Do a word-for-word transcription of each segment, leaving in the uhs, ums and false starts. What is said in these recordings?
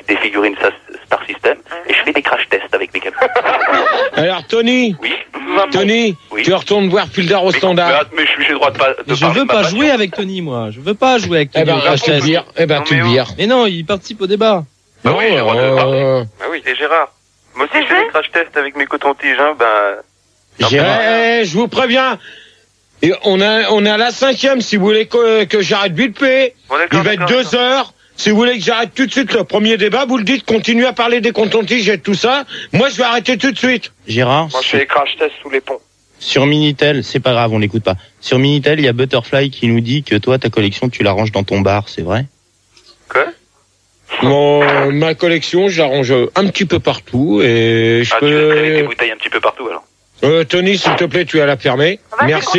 des figurines Star System et je fais des crash tests avec mes camions. Alors Tony. Oui. Tony, oui. Tu retournes voir Pulder au mais, standard. Mais, mais je suis le droit de pas. De je veux pas jouer avec Tony, moi. Je veux pas jouer avec Tony. Eh ben, crash test. Vire. Eh ben, non, tu le vires. Mais non, il participe au débat. Bah non, oui, j'ai le droit de parler. Euh... Bah oui, c'est Gérard. Moi aussi, je fais des crash tests avec mes cotons-tiges, hein, ben. Gérard, eh, je vous préviens. Et on a, on est à la cinquième. Si vous voulez que, que j'arrête vite fait, bon, il va être deux heures. Si vous voulez que j'arrête tout de suite le premier débat, vous le dites, continuez à parler des cotons-tiges et tout ça. Moi, je vais arrêter tout de suite. Gérard. Moi, je fais des crash tests sous les ponts. Sur Minitel, c'est pas grave, on l'écoute pas. Sur Minitel, il y a Butterfly qui nous dit que toi, ta collection, tu la ranges dans ton bar, c'est vrai? Quoi? Mon, ma collection, je la range un petit peu partout et je ah, peux... tu vas traîner tes bouteilles un petit peu partout, alors. Euh, Tony, s'il te plaît, tu as la fermer. Merci.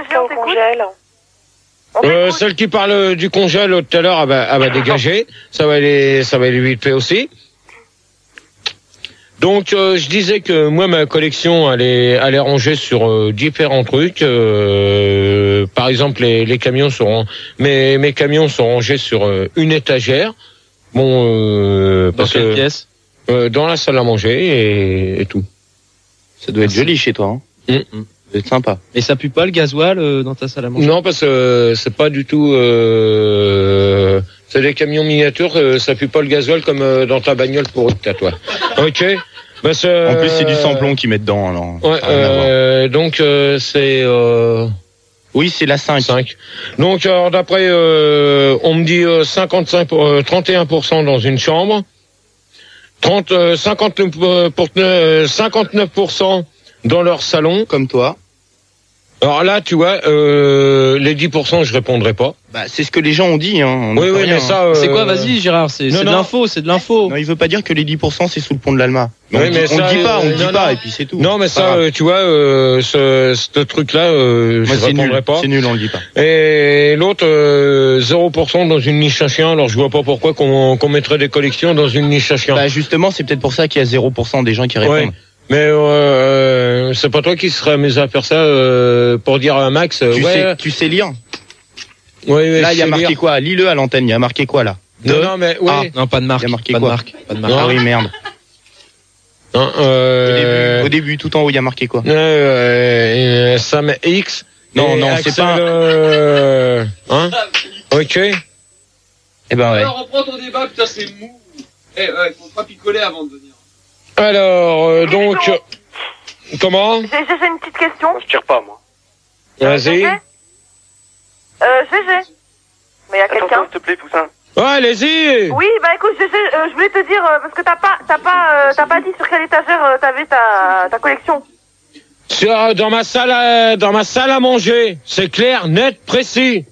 Euh, celle qui parle du congèle tout à l'heure, elle va, elle va dégager. Ça va aller, ça va aller vite fait aussi. Donc, euh, je disais que moi, ma collection, elle est, elle est rangée sur euh, différents trucs. Euh, par exemple, les, les camions seront, mes, mes camions sont rangés sur euh, une étagère. Bon, euh, dans quelle pièce? Euh, dans la salle à manger et, et tout. Ça doit être Merci. Joli chez toi. Hein. Mmh. Ça doit être sympa. Et ça pue pas le gasoil euh, dans ta salle à manger? Non, parce que euh, c'est pas du tout. Euh, c'est des camions miniatures. Euh, ça pue pas le gasoil comme euh, dans ta bagnole pourrie à toi. Ok. Bah, en plus, c'est du samplon qu'ils mettent dedans. Alors, ouais. Euh, donc euh, c'est. Euh, oui, c'est la cinq. cinq. Donc alors d'après, euh, on me dit euh, cinquante-cinq, euh, trente et un pour cent dans une chambre. trente, euh, cinquante-neuf pour cent, euh, cinquante-neuf pour cent dans leur salon. Comme toi. Alors là, tu vois, euh, les dix pour cent, je répondrai pas. Bah, c'est ce que les gens ont dit. Hein. On oui, oui, rien, mais ça... Euh... C'est quoi, vas-y, Gérard, c'est, c'est de l'info, c'est de l'info. Non, il veut pas dire que les dix pour cent, c'est sous le pont de l'Alma. Oui, on mais dit, ça, on le dit pas, on le non, dit pas, non. et puis c'est tout. Non, mais ça, euh, tu vois, euh, ce, ce truc-là, euh, Moi, je répondrai nul. pas. C'est nul, on le dit pas. Et l'autre, euh, zéro pour cent dans une niche à chien. Alors, je vois pas pourquoi qu'on, qu'on mettrait des collections dans une niche à chien. Bah, justement, c'est peut-être pour ça qu'il y a zéro pour cent des gens qui répondent. Ouais. Mais euh, c'est pas toi qui serais amusé à faire ça euh, pour dire à Max. Euh, tu, ouais, sais, tu sais lire. Oui, oui, là, il y a marqué lire. quoi? Lis-le à l'antenne. Il y a marqué quoi là? Non, non, mais oui. Ah, non, pas de marque. Il y a marqué pas quoi? De marque. Pas de marque. Ah oui, merde. Non, euh... au, début, au début, tout en haut, il y a marqué quoi? euh, Sam X. Non, non, c'est pas. Euh... Hein? Ok. Eh ben ouais. Alors, reprends ton débat, putain, c'est mou. Eh, ouais, faut pas picoler avant de venir. Alors, euh, donc, euh, comment? J'ai, j'ai une petite question. Je tire pas, moi. Vas-y. Euh, Gégé. Mais il y a quelqu'un. S'il te plaît, Poussin. Ouais, allez-y. Oui, bah écoute, Gégé, euh, je voulais te dire, euh, parce que t'as pas, t'as pas, euh, t'as pas dit sur quelle étagère euh, t'avais ta, ta collection. Sur, dans ma salle à, dans ma salle à manger. C'est clair, net, précis.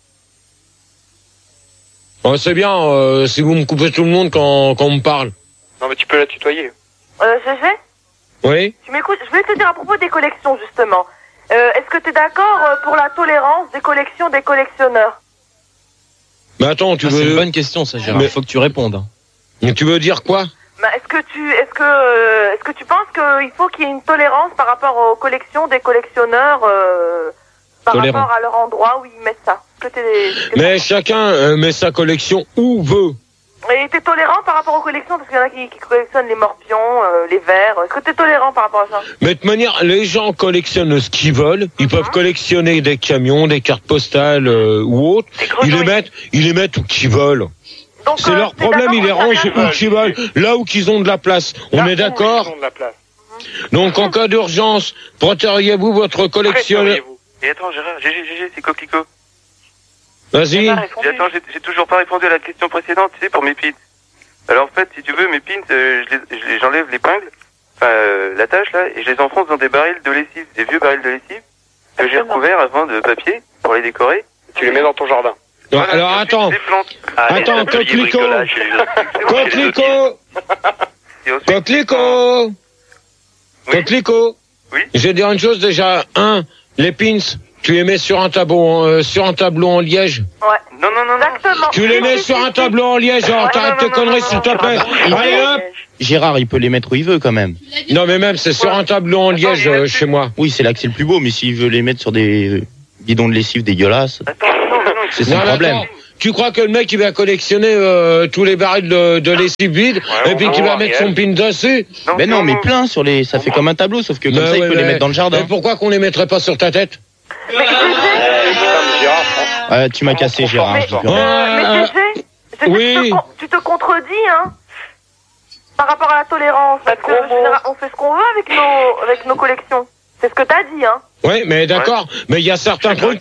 Oh, c'est bien, euh, si vous me coupez tout le monde quand, quand on me parle. Non, mais tu peux la tutoyer. Euh, Gégé? Oui? Tu m'écoutes? Je voulais te dire à propos des collections, justement. Euh, est-ce que tu es d'accord pour la tolérance des collections des collectionneurs? Mais attends, tu ah, veux... C'est une bonne question, ça, Gérard. Il faut que tu répondes. Mais tu veux dire quoi? Bah, est-ce que tu, est-ce que, euh, est-ce que tu penses qu'il faut qu'il y ait une tolérance par rapport aux collections des collectionneurs, euh, par Tolérant. rapport à leur endroit où ils mettent ça? Est-ce que t'es, est-ce que Mais t'es... chacun euh, met sa collection où veut. Et t'es tolérant par rapport aux collections, parce qu'il y en a qui, qui collectionnent les morpions, euh, les vers. Est-ce que t'es tolérant par rapport à ça? Mais de manière, les gens collectionnent ce qu'ils veulent. Ils mm-hmm. peuvent collectionner des camions, des cartes postales euh, ou autres. Ils les mettent, ils les mettent où qu'ils veulent. Donc, c'est euh, leur problème, ils les rangent où qu'ils veulent, là où qu'ils ont de la place. On là est d'accord? Ils ont de la place. Donc en cas d'urgence, protériez-vous votre collectionneur. Et attends, Gérard, G G, G G, c'est Coquelicot. Vas-y. Attends, j'ai, j'ai toujours pas répondu à la question précédente, tu sais, pour mes pins. Alors en fait, si tu veux, mes pins, euh, je les, je les, j'enlève l'épingle, enfin euh, l'attache là, et je les enfonce dans des barils de lessive, des vieux barils de lessive, que j'ai recouverts avant de papier pour les décorer. Tu les mets dans ton jardin. Non, voilà, alors attends, Allez, attends, Coquelicot, Coquelicot, Coquelicot, Coquelicot. Oui. Je vais dire une chose déjà. Un, les pins, tu les mets sur un tableau, euh, sur un tableau en liège. Ouais. Non, non, non, exactement. Tu les mets sur un tableau en liège. Alors t'arrêtes tes conneries, s'il te plaît. Allez hop. Gérard, il peut les mettre où il veut quand même. Non, mais même c'est sur un tableau en liège euh, chez moi. Oui, c'est là que c'est le plus beau. Mais s'il veut les mettre sur des bidons de lessive dégueulasses, attends, non, non, c'est son non, problème. Attends. tu crois que le mec, il va collectionner euh, tous les barils de, de lessive vides Ouais, et puis qu'il va mettre son pin dessus? Non, Mais non, mais plein sur les. Ça fait comme un tableau, sauf que comme Ben ça, il ouais, peut les ouais. mettre dans le jardin. Et pourquoi qu'on les mettrait pas sur ta tête? Mais Ouais, tu m'as cassé, Gérard. Mais, je te mais, jure. Ah, mais G G, G G, oui. tu, te, con- tu te contredis, hein, par rapport à la tolérance. Parce que général- on fait ce qu'on veut avec nos, avec nos collections. C'est ce que t'as dit, hein. Oui, mais d'accord. Mais il y a certains trucs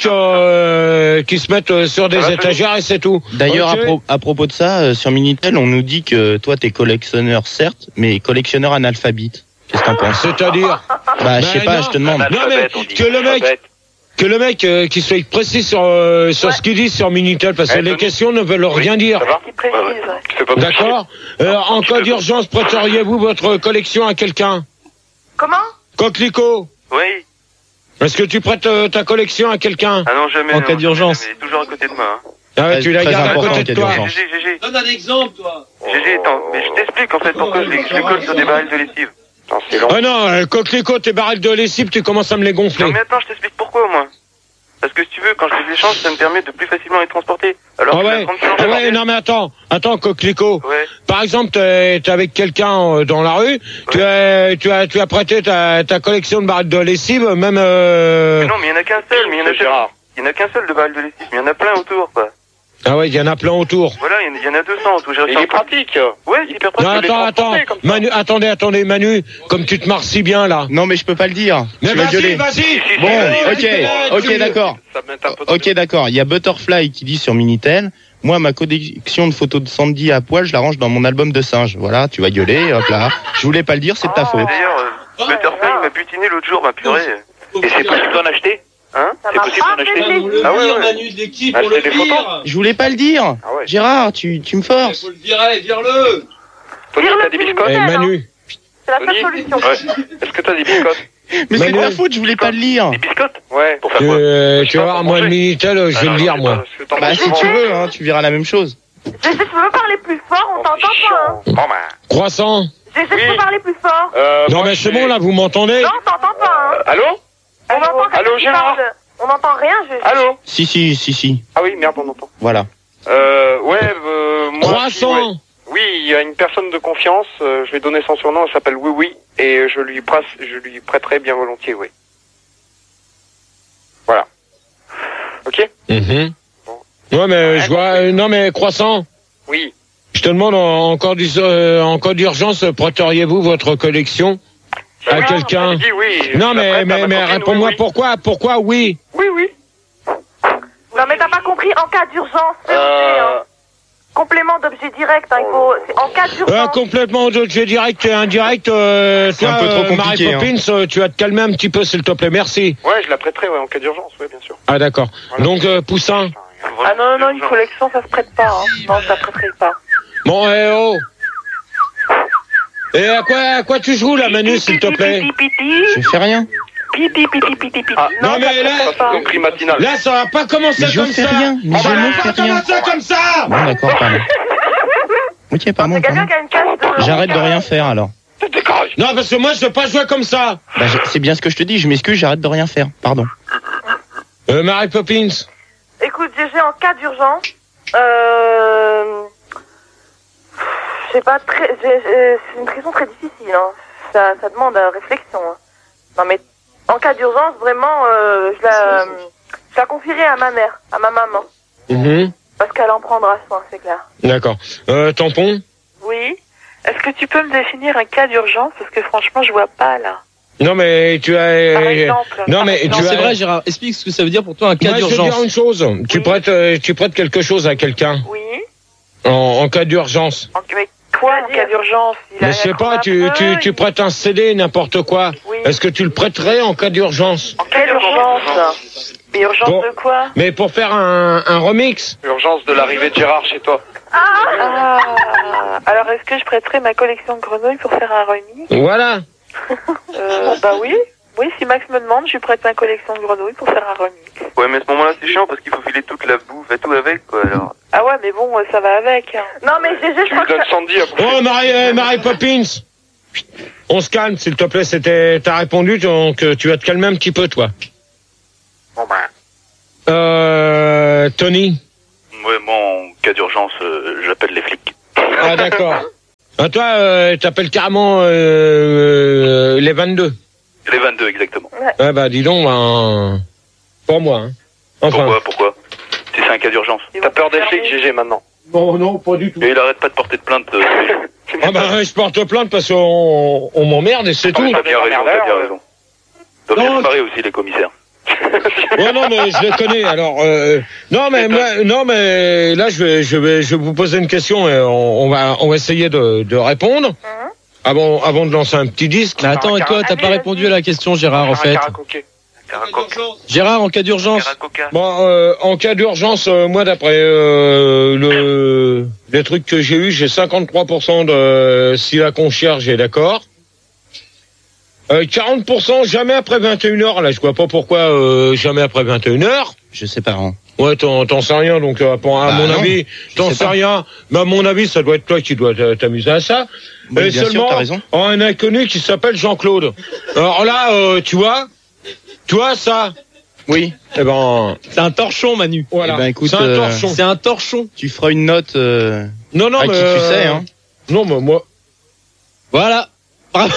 euh, qui se mettent euh, sur des va, étagères et c'est tout. D'ailleurs, Ok. à, pro- à propos de ça, euh, sur Minitel, on nous dit que toi, t'es collectionneur, certes, mais collectionneur analphabète. Qu'est-ce que t'en penses? C'est-à-dire? Bah, je sais Ben pas, non. je te demande. Non mais que le mec, que le mec euh, qui soit précis sur euh, sur Ouais. ce qu'il dit sur Minitel, parce que Eh, les Tony. questions ne veulent rien dire. Ça va? Qui précise, Ouais, ouais. ouais. Tu fais pas toucher. D'accord. Euh, en cas d'urgence, prêteriez-vous votre collection à quelqu'un? Comment? Coquelicot, Oui. est-ce que tu prêtes euh, ta collection à quelqu'un? Ah non, jamais. En non, cas d'urgence. jamais, toujours à côté de moi. Hein. Ah ouais, tu la Très gardes à important, côté en cas de toi. d'urgence. G G, G G. Donne un exemple, toi. G G, attends, mais je t'explique en fait pourquoi je les, je les colle sur des barils de lessive. Attends, c'est long. Ah non, euh, Coquelicot, tes barils de lessive, tu commences à me les gonfler. Non mais attends, je t'explique pourquoi au moins. Parce que si tu veux, quand je les échange, ça me permet de plus facilement les transporter. Alors Ah que ouais, la trente kilos ah de ouais, bordel- non mais attends, attends Coquelicot. Ouais. Par exemple, t'es t'es avec quelqu'un euh, dans la rue, tu as tu as tu as prêté ta, ta collection de barils de lessive, même. Euh... Mais non, mais il y en a qu'un seul, mais il y en a Gérard. Il y en a qu'un seul de barils de lessive, mais il y en a plein autour, quoi. Ah ouais, il y en a plein autour. Voilà, il y en a- il y en a deux cents en tout. J'ai réussi Il à- est pratique. Ouais, c'est hyper Non, pratique. attends, attends, Manu, attendez, attendez, Manu, comme tu te marres si bien là. Non, mais je peux pas le dire. Mais tu vas vas-y, gueuler. vas-y. Bon, Vas-y, ok, vas-y. ok, d'accord. Ça met un peu de- Ok, d'accord. Il y a Butterfly qui dit sur Minitel, moi, ma collection de photos de Sandy à poil, je la range dans mon album de singe. Voilà, tu vas gueuler, hop là. Je voulais pas le dire, c'est de ta faute. D'ailleurs, euh, Butterfly m'a butiné l'autre jour, ma purée. Et c'est possible d'en acheter? Hein? Ça C'est m'a possible pas d'en fait acheter? plaisir. Ah ouais, ouais. Manu de l'équipe, Acheter pour le des dire. photos. Je voulais pas le dire. Ah ouais. Gérard, tu, tu me forces. Faut le virer, vire-le. Tony, Dire t'as le des plus biscottes? Eh, modèle, hein. Manu, C'est la seule Tony solution. Ouais. Est-ce que t'as des biscottes? Mais c'est Manu. de ma faute, je voulais pas le lire. Des biscottes? Ouais. Pour faire quoi? euh, Je tu sais vas pas, voir, pour moi, le manger. Minitel, euh, je Ah vais non, le je dire, sais moi. pas, parce que t'en Bah, manges si souvent. tu veux, hein, tu verras la même chose. G G, tu peux parler plus fort, on t'entend pas, hein. Bon, bah. Croissant. G G, tu Oui. peux parler plus fort. Euh, Non moi, mais je c'est vais- bon là, vous m'entendez? Non, on t'entend pas, hein. Allô? On entend quelqu'un Allô, qui Gérard? parle. On n'entend rien, G G. Allô? Si, si, si, si. Ah oui, merde, on entend. Voilà. Euh, ouais, euh, moi. Croissant. ouais. Oui, il y a une personne de confiance, euh, je vais donner son surnom, elle s'appelle Oui Oui, et je lui presse, je lui prêterai bien volontiers, oui. Voilà. Ok? Mhm. Ouais mais je vois, euh, non mais Croissant. Oui. Je te demande en, en cas d'us- euh, en cas d'urgence, prêteriez-vous votre collection à Oui, quelqu'un? j'ai dit oui. je Non la mais prête à mais, ma mais copine, réponds-moi oui, oui. pourquoi pourquoi oui. Oui, oui. Non, mais t'as pas compris, en cas d'urgence, c'est obligé, Euh, hein. Complément d'objet direct, hein, il faut, c'est en cas Euh, d'urgence. complètement d'objet direct et indirect. Euh, C'est toi, un peu trop euh, Marie compliqué, hein. Poppins, euh, tu vas te calmer un petit peu s'il te plaît, merci. Ouais, je la prêterai, ouais, en cas d'urgence, oui, bien sûr. Ah d'accord. Voilà. Donc euh, Poussin. Ah non, non, une collection, ça se prête pas, hein. Non, ça prêterait pas. Bon eh oh. Et à quoi à quoi tu joues là Manu s'il te plaît? Piti, piti, Je fais rien. piti, piti, piti, piti. Ah, non, ça mais là- prête pas. Donc, prix matinal. Là ça va pas commencer Mais je comme fais ça. rien. Mais On je va ne pas fais rien. commencer comme ça. Bon, d'accord, pardon. Ok, pardon, C'est quelqu'un pardon. qui a une cache de... J'arrête de rien faire alors. Non parce que moi je veux pas jouer comme ça. Bah, je- c'est bien ce que je te dis, je m'excuse, j'arrête de rien faire. Pardon. Euh, Marie Poppins. Écoute, G G, en cas d'urgence, euh... Je sais pas, très... j'ai- j'ai- c'est une question très difficile, hein. Ça, ça demande euh, réflexion, hein. Non, mais en cas d'urgence, vraiment, euh, je la... Je la confierai à ma mère, à ma maman. Mhm. Parce qu'elle en prendra soin, c'est clair. D'accord. Euh, tampon. Oui. Est-ce que tu peux me définir un cas d'urgence? Parce que franchement, je vois pas là. Non mais tu as. Par exemple. Non mais Non, tu c'est as. vrai, Gérard. Explique ce que ça veut dire pour toi un cas Moi, je vais dire d'urgence. une chose. Tu Oui. prêtes, euh, tu prêtes quelque chose à quelqu'un Oui. en, en cas d'urgence. En, mais quoi en cas d'urgence? Il a Mais je sais la pas, cour tu, un peu, tu, tu il- prêtes un C D, n'importe quoi. Oui. Est-ce que tu le prêterais en cas d'urgence? En cas d'urgence. Mais urgence Bon. de quoi? Mais pour faire un, un remix. Urgence de l'arrivée de Gérard chez toi. Ah. Alors, est-ce que je prêterais ma collection de grenouilles pour faire un remix? Voilà. euh, Bah oui. Oui, si Max me demande, je lui prête ma collection de grenouilles pour faire un remix. Ouais, mais à ce moment-là, c'est chiant parce qu'il faut filer toute la bouffe et tout avec, quoi, alors. Ah ouais, mais bon, ça va avec. Hein. Non, mais G G, je Tu crois lui que... donnes Sandy à bouffer. Oh, Marie, euh, Marie Poppins. On se calme, s'il te plaît. C'était, t'as répondu, donc euh, tu vas te calmer un petit peu, toi. Bon, ben. bah. Euh, Tony. Ouais, moi, en cas d'urgence, euh, j'appelle les flics. Ah, d'accord. Ah, toi, euh, t'appelles carrément euh, euh, les vingt-deux. Les vingt-deux, exactement. Ah bah dis donc, ben, pour moi. Hein. Enfin. Pourquoi, pourquoi? Si c'est un cas d'urgence. T'as peur des flics, G G, maintenant? Bon, non, pas du tout. Et il arrête pas de porter de plainte. Euh, ah bah je porte plainte parce qu'on on m'emmerde et c'est tout. T'as bien raison, t'as bien raison. Ils doivent bien se marrer aussi, les commissaires. Ouais, non, mais je les connais. Alors, euh, non, mais moi, non, mais là, je vais, je vais, je vais vous poser une question et on, on va, on va essayer de, de répondre Hein avant, avant de lancer un petit disque. Mais attends, et toi, t'as pas répondu à la question, Gérard, en fait. Gérard, en cas d'urgence. Bon, euh, en cas d'urgence, euh, moi, d'après euh, le, les trucs que j'ai eu, j'ai cinquante-trois pour cent de si la concierge est d'accord. Euh, quarante pour cent jamais après vingt et une heures. Là, je vois pas pourquoi euh, jamais après vingt et une heures. Je sais pas. Hein. Ouais, t'en, t'en sais rien, donc euh, à bah mon non, avis, t'en sais, sais rien. Mais à mon avis, ça doit être toi qui dois t'amuser à ça. Oui, Et bien seulement sûr, t'as raison. un inconnu qui s'appelle Jean-Claude. Alors là, euh, tu vois, tu vois ça. Oui. Eh ben, c'est un torchon, Manu. Voilà. Eh ben, écoute, c'est un torchon. Euh, c'est un torchon. Tu feras une note. Euh, non, non, à mais qui tu sais, hein. Non, mais moi. Voilà. Bravo.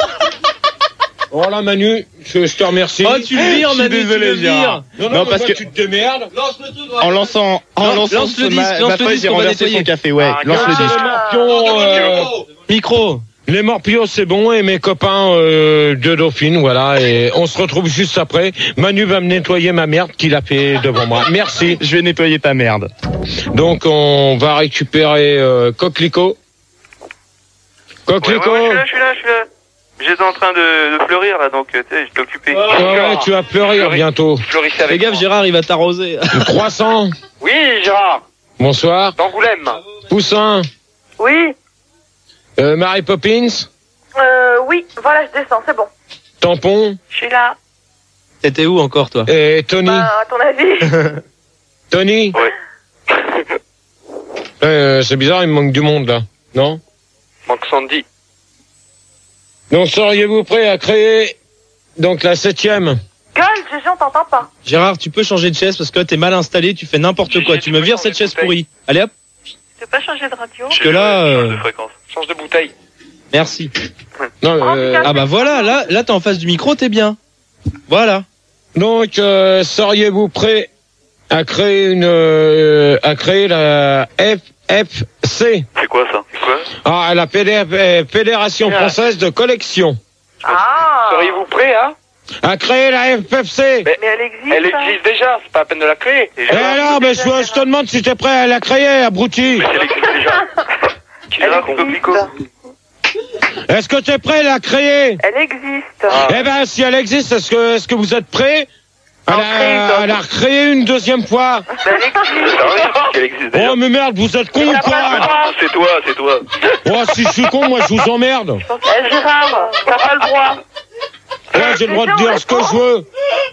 Voilà, Manu, je, je te remercie. Oh, tu le vires, Manu, désolé, tu le vires. Non, non, non parce moi, que tu te démerdes. Lance le truc. En lançant, en Non, lançant lance le ce- disque, ma, lance ma le feuille, disque, j'ai on va renversé nettoyer. son café, ouais. Ah, lance le Les disque. morpions, euh, Micro. les morpions, c'est bon, et mes copains euh, de Dauphine, voilà, et on se retrouve juste après. Manu va me nettoyer ma merde qu'il a fait devant moi. Merci. Je vais nettoyer ta merde. Donc on va récupérer euh, Coquelicot. Ouais, ouais, Coquelicot. ouais, je suis là, je suis là, je suis là. J'étais en train de, de fleurir, là, donc, euh, tu sais, j'étais occupé. Ouais, ouais, tu vas pleurer bientôt. Fleurissez Fais avec gaffe, moi. Gérard, il va t'arroser. trois cents. Oui, Gérard. Bonsoir. D'Angoulême. Poussin. Oui, Euh, Mary Poppins. euh, oui, voilà, je descends, c'est bon. Tampon. Je suis là. T'étais où encore, toi? Et Tony. Bah, à ton avis. Tony. Ouais. Euh, c'est bizarre, il me manque du monde là. Non? Manque Sandy. Donc seriez-vous prêt à créer donc la septième? Gueule, Gégé, on t'entend pas. Gérard, tu peux changer de chaise parce que là, t'es mal installé, tu fais n'importe quoi. Tu me vires cette chaise pourrie. Allez hop. Tu peux pas changer de radio? Parce que là, Change euh, de fréquence. Change de bouteille. merci. Non, euh, Ah bah voilà, là, là, t'es en face du micro, t'es bien. Voilà. donc euh, seriez-vous prêt à créer une euh, à créer la F F C? C'est quoi ça? C'est quoi? Ah, la Fédé- euh, Fédération française de collection. Ah. Seriez-vous prêt, hein? À créer la F F C. Mais Mais elle existe. elle existe déjà, c'est pas la peine de la créer. Eh alors, mais je, je te demande si t'es prêt à la créer, abruti. Mais elle existe déjà. Qui est là, pour Coquelicot? Est-ce que t'es prêt à la créer? Elle existe. Eh ben, si elle existe, est-ce que est-ce que vous êtes prêt à la, à la recréer une deuxième fois? Elle existe. Sérieux? Qu'elle existe déjà. Oh mais merde, vous êtes con ou quoi? Ah, c'est toi, c'est toi. Oh, si je suis con, moi je vous emmerde. Eh, Gérard, t'as pas le droit. Ouais, j'ai le droit de dire ce que je veux.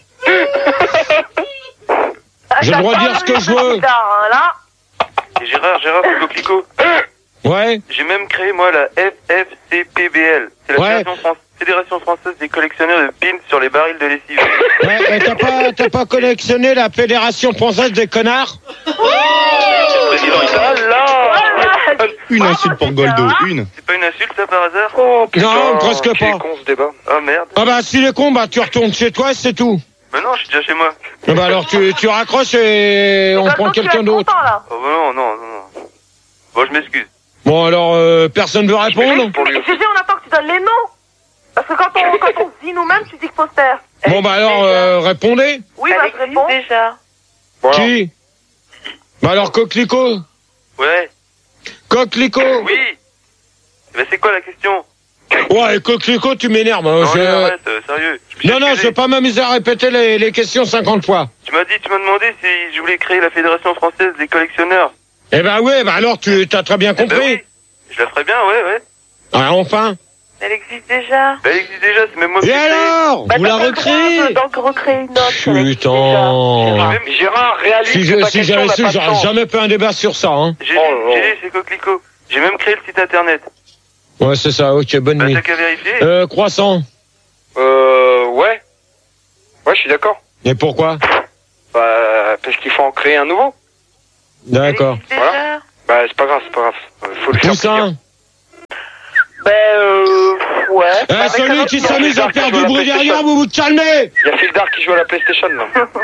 J'ai le droit de dire ce que je veux. Hein, là. Et Gérard, Gérard, pour Coquelicot. Ouais. J'ai même créé, moi, la F F C P B L. C'est la Ouais. Fédération, Fran- Fédération française des collectionneurs de pins sur les barils de lessive. Ouais, mais t'as pas, t'as pas collectionné la Fédération française des connards? Le président, il s'arrête. Voilà. Une insulte pour Goldo, une. C'est pas une insulte, ça, par hasard? Oh, putain. Non, presque qui est pas. con, ce débat. Oh, merde. Ah bah s'il est con, bah tu retournes chez toi et c'est tout. Mais non, je suis déjà chez moi. Ah bah alors tu, tu raccroches et on Goldo, prend tu vas quelqu'un être d'autre. content, là. Oh, bah non, non, non, non. Bon, je m'excuse. Bon alors, euh, personne veut répondre? Pour lui Mais aussi. Gégé, on attend que tu donnes les noms. Parce que quand on, quand on se dit nous-mêmes, tu dis que faut se taire. Bon bah alors, euh, répondez. Oui, bah, Elle je existe réponds. déjà. Voilà. Qui? Bah alors Coquelicot. Ouais. Coquelicot. Oui. Mais c'est quoi la question? Ouais, Coquelicot, tu m'énerves. Hein, Non, je- mais arrête, euh, sérieux. Je me suis Non, non, je excusé. vais pas m'amuser à répéter les, les questions cinquante fois. Tu m'as dit, tu m'as demandé si je voulais créer la Fédération française des collectionneurs. Eh ben ouais, bah alors tu t'as très bien Eh ben compris. oui. Je la ferais bien, ouais, ouais. Ah, enfin. Elle existe déjà. Bah, elle existe déjà, c'est même moi Et qui l'ai créée. alors? Bah, Vous t'as la pas le droit recréez. de- Donc, recréer une autre. elle existe Putain. Même- Gérard, réalise Si que je- ta si question j'avais n'a su, pas de j'aurais sens. jamais fait un débat sur ça. Hein. J'ai Oh là là. j'ai c'est Coquelicot. J'ai même créé le site internet. Ouais, c'est ça. Ok, bonne Bah, nuit. t'as qu'à vérifier. Euh, croissant. Euh, ouais. Ouais, je suis d'accord. Et pourquoi? Bah, parce qu'il faut en créer un nouveau. D'accord. Voilà. Bah, c'est pas grave, c'est pas grave. Faut le faire. Poussin. Ben, euh, ouais. Eh, Avec celui un qui autre- s'amuse à faire du bruit derrière, vous vous calmez. Il y a Fildar qui joue à la PlayStation, là.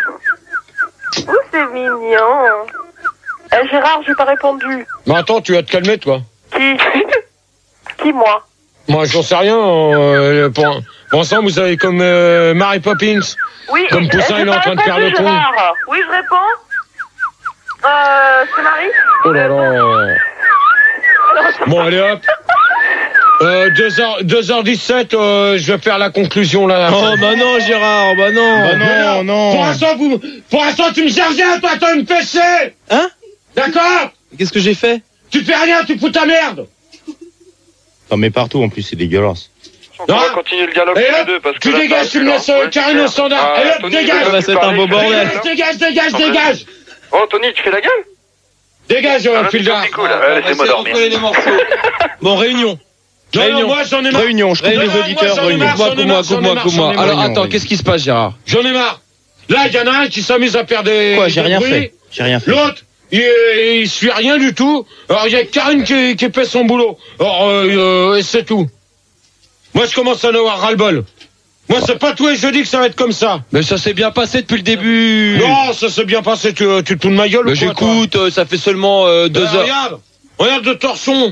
Ouh, c'est mignon. Eh, Gérard, j'ai pas répondu. Mais attends, tu vas te calmer, toi. Qui Qui, moi? Moi, j'en sais rien. Euh, pour, pour ensemble, vous avez comme euh, Mary Poppins. Oui, Comme je- Poussin, j'ai il est en pas train de faire le répondu, con. Gérard. Oui, je réponds. Euh, c'est Marie. Oh là là. Bon, allez hop. Euh, deux heures dix-sept, euh, je vais faire la conclusion là. Oh bah non Gérard, bah non. Bah non, non. Pour l'instant, vous, pour l'instant, tu me sers rien, toi, toi, me fais chier. Hein? D'accord? Qu'est-ce que j'ai fait? Tu fais rien, tu fous ta merde. T'en mets partout en plus, c'est dégueulasse. On va continuer le dialogue Et tous les hop, deux parce que tu là, dégages, ça tu me va laisses plus, euh, là. Karine au standard. Ah, Et hop, Tony, dégage. tu Ça va veux être un parler, beau je vais bordel. parler, Dégage, dégage, dégage, dégage. Oh, Tony, tu fais la gueule? Dégage, euh, Fildar. Ouais, laissez-moi dormir. Bon, réunion. Non, non, Réunion. moi, j'en ai marre. Réunion, je coupe Non, les non, moi, auditeurs, j'en ai réunion. marre, Coupe-moi, j'en ai coupe-moi, marre, j'en ai coupe-moi, marre, coupe-moi. j'en ai Alors marre. attends, qu'est-ce qui se passe Gérard? J'en ai marre. Là, il y en a un qui s'amuse à faire des. Quoi, j'ai des rien bruits. fait. J'ai rien fait. L'autre, il, il suit rien du tout. Alors, il y a Karine qui, qui fait son boulot. Alors, euh, euh, et c'est tout. Moi, je commence à en avoir ras-le-bol. Moi, c'est pas tous les jeudis que ça va être comme ça. Mais ça s'est bien passé depuis le début. Non, ça s'est bien passé. Tu, tu te fous de ma gueule Mais ou quoi, toi j'écoute, euh, ça fait seulement euh, deux Ben, heures. Regarde. Regarde le torchon.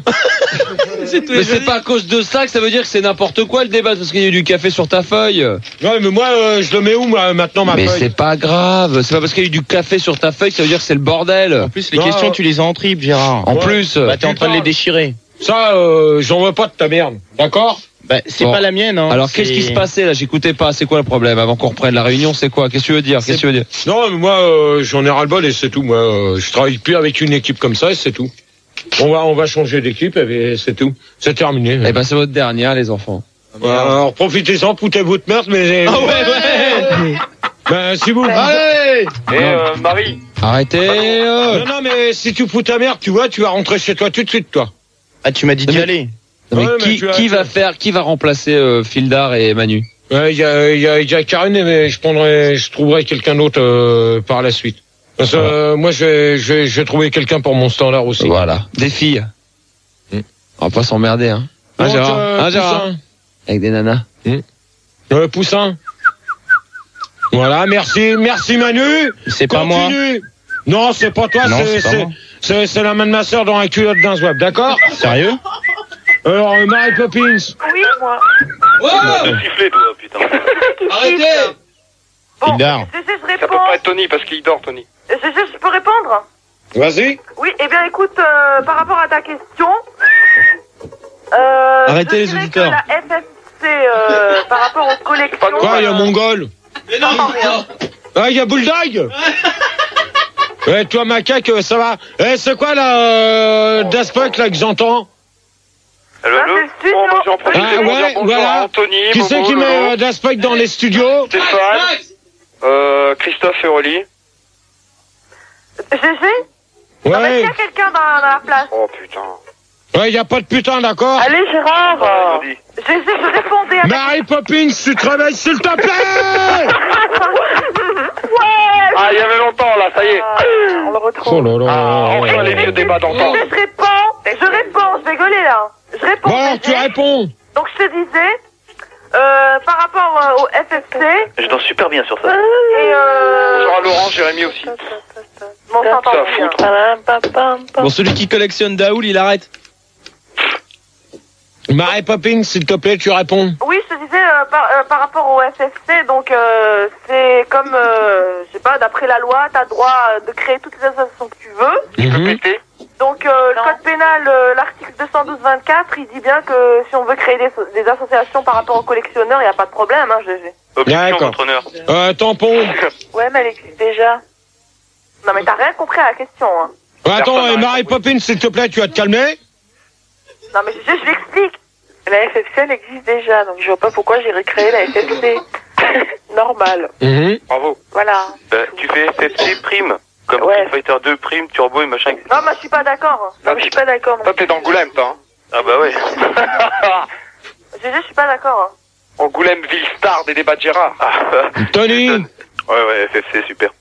Mais c'est pas à cause de ça que ça veut dire que c'est n'importe quoi le débat, parce qu'il y a eu du café sur ta feuille. Ouais, mais moi, euh, je le mets où, moi, maintenant, ma Mais feuille? c'est pas grave, c'est pas parce qu'il y a eu du café sur ta feuille que ça veut dire que c'est le bordel. En plus, les Non, questions, euh, tu les as en triple, Gérard. En Ouais. plus, Bah, t'es en train de les déchirer. Ça, euh, j'en veux pas de ta merde. D'accord? Bah, c'est Bon. pas la mienne, hein. alors C'est- qu'est-ce qui se passait là? J'écoutais pas, c'est quoi le problème? Avant qu'on reprenne la réunion, c'est quoi? Qu'est-ce que tu veux dire? Qu'est-ce que tu veux dire? Non, mais moi, euh, j'en ai ras-le-bol et c'est tout. Moi, euh, je travaille plus avec une équipe comme ça et c'est tout. On va, on va changer d'équipe et c'est tout. C'est terminé. Eh ben c'est votre dernière les enfants. Ouais, alors profitez-en, foutez votre merde, mais. Ah ouais ouais. Ben, si vous. Allez. Et euh, Marie, Arrêtez. euh. Non, non, mais si tu fous ta merde, tu vois, tu vas rentrer chez toi tout de suite, toi. Ah, tu m'as dit d'y Mais- aller. Non, mais Ouais, mais qui, tu as- qui tu va as- faire, qui va remplacer euh, Fildar et Manu? Ouais, il y a, il y a, il y a Karine, mais je prendrai, je trouverai quelqu'un d'autre euh, par la suite. Parce que euh, moi, je vais, je vais, je vais trouver quelqu'un pour mon standard aussi. Voilà. Des filles. Hmm. On va pas s'emmerder, hein. Hein, Donc, Gérard? euh, Hein, Gérard? Poussin. Avec des nanas. Euh, Poussin. Voilà, merci, merci Manu. C'est pas moi. Continue. Non, c'est pas toi, Non, c'est, c'est pas c'est, moi. c'est, c'est la main de ma sœur dans la culotte d'un zouave, d'accord? Sérieux? Alors, euh, Mary Poppins. Oui, moi. T'as sifflé, toi, putain. Arrêtez! Bon, Fildar. G G, je ça peut réponds. pas être Tony parce qu'il dort, Tony. G G, je peux répondre? Vas-y. Oui, eh bien, écoute, euh, par rapport à ta question. Euh, Arrêtez je les dirais auditeurs. que la F F C, euh, par rapport aux collections. Quoi, il y a euh, Mongol. non, rien. Ah, il y a Bulldog. Ouais, toi, macaque, euh, ça va. Eh, c'est quoi, là, euh, Daft Punk, là, que j'entends? Allô, Ah, allô? c'est le sud, Bon, bah, non? j'en profite Ah, pour ouais, dire bonjour voilà. à Anthony, Qui c'est Momo, qui met Lolo, euh, Daft Punk dans les studios? Stéphane, euh, Christophe et Rolly. G G? Non, mais est-ce Ouais. qu'il y a quelqu'un dans, dans la place? Oh putain. Ouais, y a pas de putain, d'accord? Allez, Gérard. Ouais, G G, je répondais à Mary Poppins, tu te réveilles, s'il te plaît! Ouais! Ah, il y avait longtemps, là, ça y est. On le retrouve. Oh là là. Ah, enfin les vieux débats d'antan. Je réponds, je réponds, je vais gueuler là. Je réponds. Bon, G G. tu réponds. Donc je te disais, euh, par rapport euh, au F F C, Je dors super bien sur ça. et euh... Bonjour à Laurent, Jérémy aussi. Bon, on s'entend Ça bien. fout. Bon, celui qui collectionne Daoul, il arrête. Mary Poppins, s'il te plaît, tu réponds. Oui, je te disais, euh, par, euh, par rapport au F F C, donc euh, c'est comme, euh, je sais pas, d'après la loi, t'as le droit de créer toutes les associations que tu veux. Mhm. Donc euh, le code pénal, euh, l'article deux cent douze vingt-quatre, il dit bien que si on veut créer des, des associations par rapport aux collectionneurs, il n'y a pas de problème, hein, G G. Objection, D'accord. votre honneur. Euh, tampon. Ouais, mais elle existe déjà. Non, mais t'as rien compris à la question, hein. Euh, Attends, Personne euh, n'a Mary Poppins, s'il te plaît, tu vas te calmer. Non, mais G G, je l'explique. La F F C, elle existe déjà, donc je vois pas pourquoi j'ai recréé la F F C. Normal. Mhm. Bravo. Voilà. Bah, tu fais F F C prime, comme Ouais. Street Fighter deux prime, turbo et machin. et cetera. Non, moi, je suis pas d'accord. Non, mais je suis pas d'accord. non. Toi, t'es d'Angoulême, toi. Ah bah ouais. Hein. G G, je suis pas d'accord. Hein. Angoulême, ville star des débats de Gérard. Ah, Tony. ouais, ouais, F F C, super.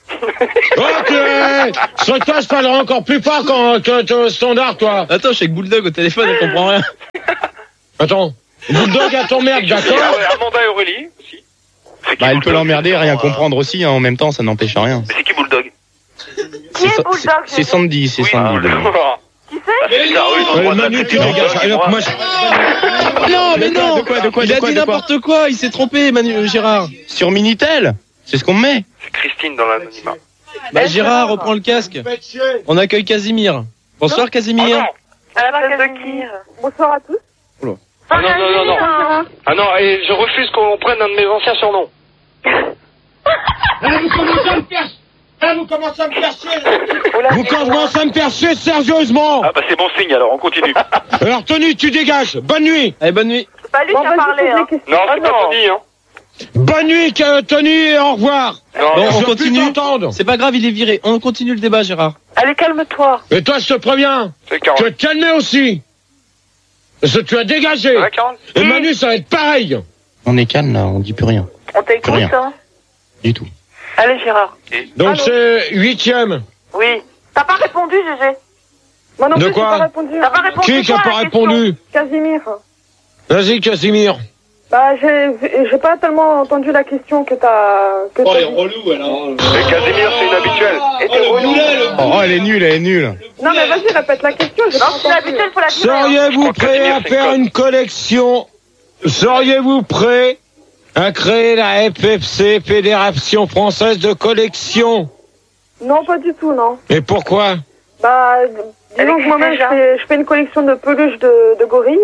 Ok. Sur toi, je parlerai encore plus fort quand tu es au standard, toi. Attends, je suis avec Bulldog au téléphone, elle comprend rien. Attends. Bulldog à ton merde, d'accord. Amanda et Aurélie aussi. Bah, elle peut l'emmerder et rien comprendre aussi, hein, en même temps, ça n'empêche rien. Mais c'est qui Bulldog? Qui est Bulldog? C'est Sandy, c'est Sandy. Qui c'est? Euh, Manu, tu dégages. Alors, moi, je... Non, mais non. De quoi, de quoi, Il de a quoi, dit de quoi n'importe quoi, il s'est trompé, Manu, euh, Gérard. Sur Minitel, c'est ce qu'on met. C'est Christine dans l'anonymat. Bah, Gérard, reprends le casque. On accueille Casimir. Bonsoir, Casimir. À la place de qui? Bonsoir à tous. Ah non, non, non, non. Ah non, et je refuse qu'on prenne un de mes anciens surnoms. Là, vous commencez à me faire... Là, vous commencez à me faire chier. Vous commencez à me faire chier sérieusement. Ah bah c'est bon signe alors, on continue. Alors, Tony, tu dégages. Bonne nuit. Allez, bonne nuit. C'est pas lui qui a parlé, hein. Non, c'est pas Tony, hein. Bonne nuit, que- Tony, et au revoir. Non, Bon, non. on Je veux continue. plus t'entendre. C'est pas grave, il est viré. On continue le débat, Gérard. Allez, calme-toi. Et toi, je te préviens. C'est Tu Carole. vas te calmer aussi. Parce que tu as dégagé. Ouais, Carole. Et Manu, ça va être pareil. On est calme là, on dit plus rien. On t'écoute, Rien. hein. Du tout. Allez, Gérard. Donc, Allô. c'est huitième. Oui. T'as pas répondu, Gégé. Moi non De plus, quoi j'ai pas répondu. T'as pas répondu. Qui qui a toi, à pas la question. répondu? Casimir. Vas-y, Casimir. Bah, j'ai j'ai pas tellement entendu la question que t'as. que Oh, t'as elle est dit. relou, elle. Hein. Mais Casimir, c'est inhabituel. Et t'es relou. Oh, elle est nulle, elle est nulle. Non, mais vas-y, répète la question. J'ai Non, pas c'est entendu. habituel, faut la dire. Seriez-vous crois que prêt Casimir, à c'est faire une une collection? Seriez-vous prêt à créer la F F C, Fédération Française de Collection? Non, pas du tout, non. Et pourquoi? Bah, disons que moi-même, je déjà. fais, je fais une collection de peluches de, de gorilles.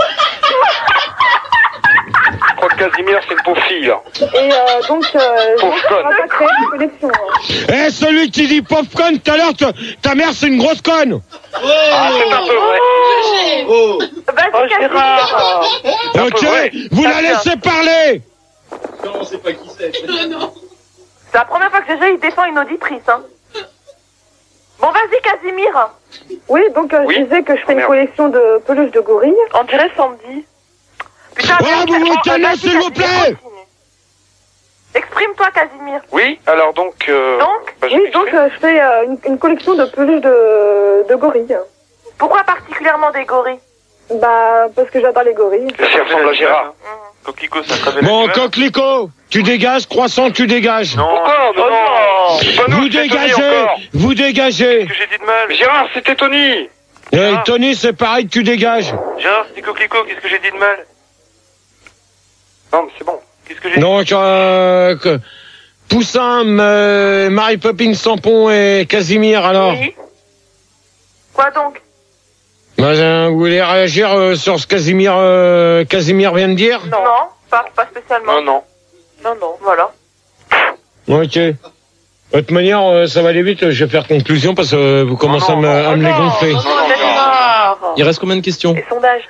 Je crois que Casimir, c'est une pauvre fille, là. Et euh, donc, euh, Pauvre je conne. vais pas créer une collection. hein. Eh, celui qui dit pauvre conne, tout à l'heure, ta- ta mère, c'est une grosse conne. Ah, c'est un peu vrai. Oh. Vas-y, Oh, Casimir. Gérard. C'est un peu Ok, vrai. vous la laissez parler. Non, on sait pas qui c'est. C'est la première fois que Gégé, il défend une auditrice, hein. Bon, vas-y, Casimir. Oui, donc euh, Oui. je disais que je fais une Merde. collection de peluches de gorilles. On dirait Sandy. Putain, Oh, vas-y, vous vous Casimir, calmez, vas-y, s'il vous Casimir, plaît. continue. Exprime-toi, Casimir. Oui, alors donc... Euh, Donc bah, je Oui, m'exprime. donc euh, je fais euh, une, une collection de peluches de, de gorilles. Pourquoi particulièrement des gorilles? Bah, parce que j'adore les gorilles. Ça ressemble à Gérard. Coquelicot, ça traverse Bon, l'animal. Coquelicot, tu dégages, Croissant, tu dégages. Non. Pourquoi Non, Oh, non. C'est pas nous, Vous c'est Tony dégagez, encore. vous dégagez. Qu'est-ce que j'ai dit de mal? Mais Gérard, c'était Tony. Eh, Tony, c'est pareil, tu dégages. Gérard, c'est Coquelicot, qu'est-ce que j'ai dit de mal? Non, mais c'est bon. Qu'est-ce que j'ai dit? Donc, euh, que- Poussin, euh, Marie Poppins, Tampon et Casimir, alors. Oui. Quoi donc? Bah, euh, vous voulez réagir euh, sur ce Casimir, euh, Casimir vient de dire? Non, pas, pas spécialement. Non, non. Non, non, voilà. Ok. De toute manière, euh, ça va aller vite, je vais faire conclusion parce que euh, vous commencez non, à me, à me les gonfler. Non, non, Gérard. Il reste combien de questions? Et sondage.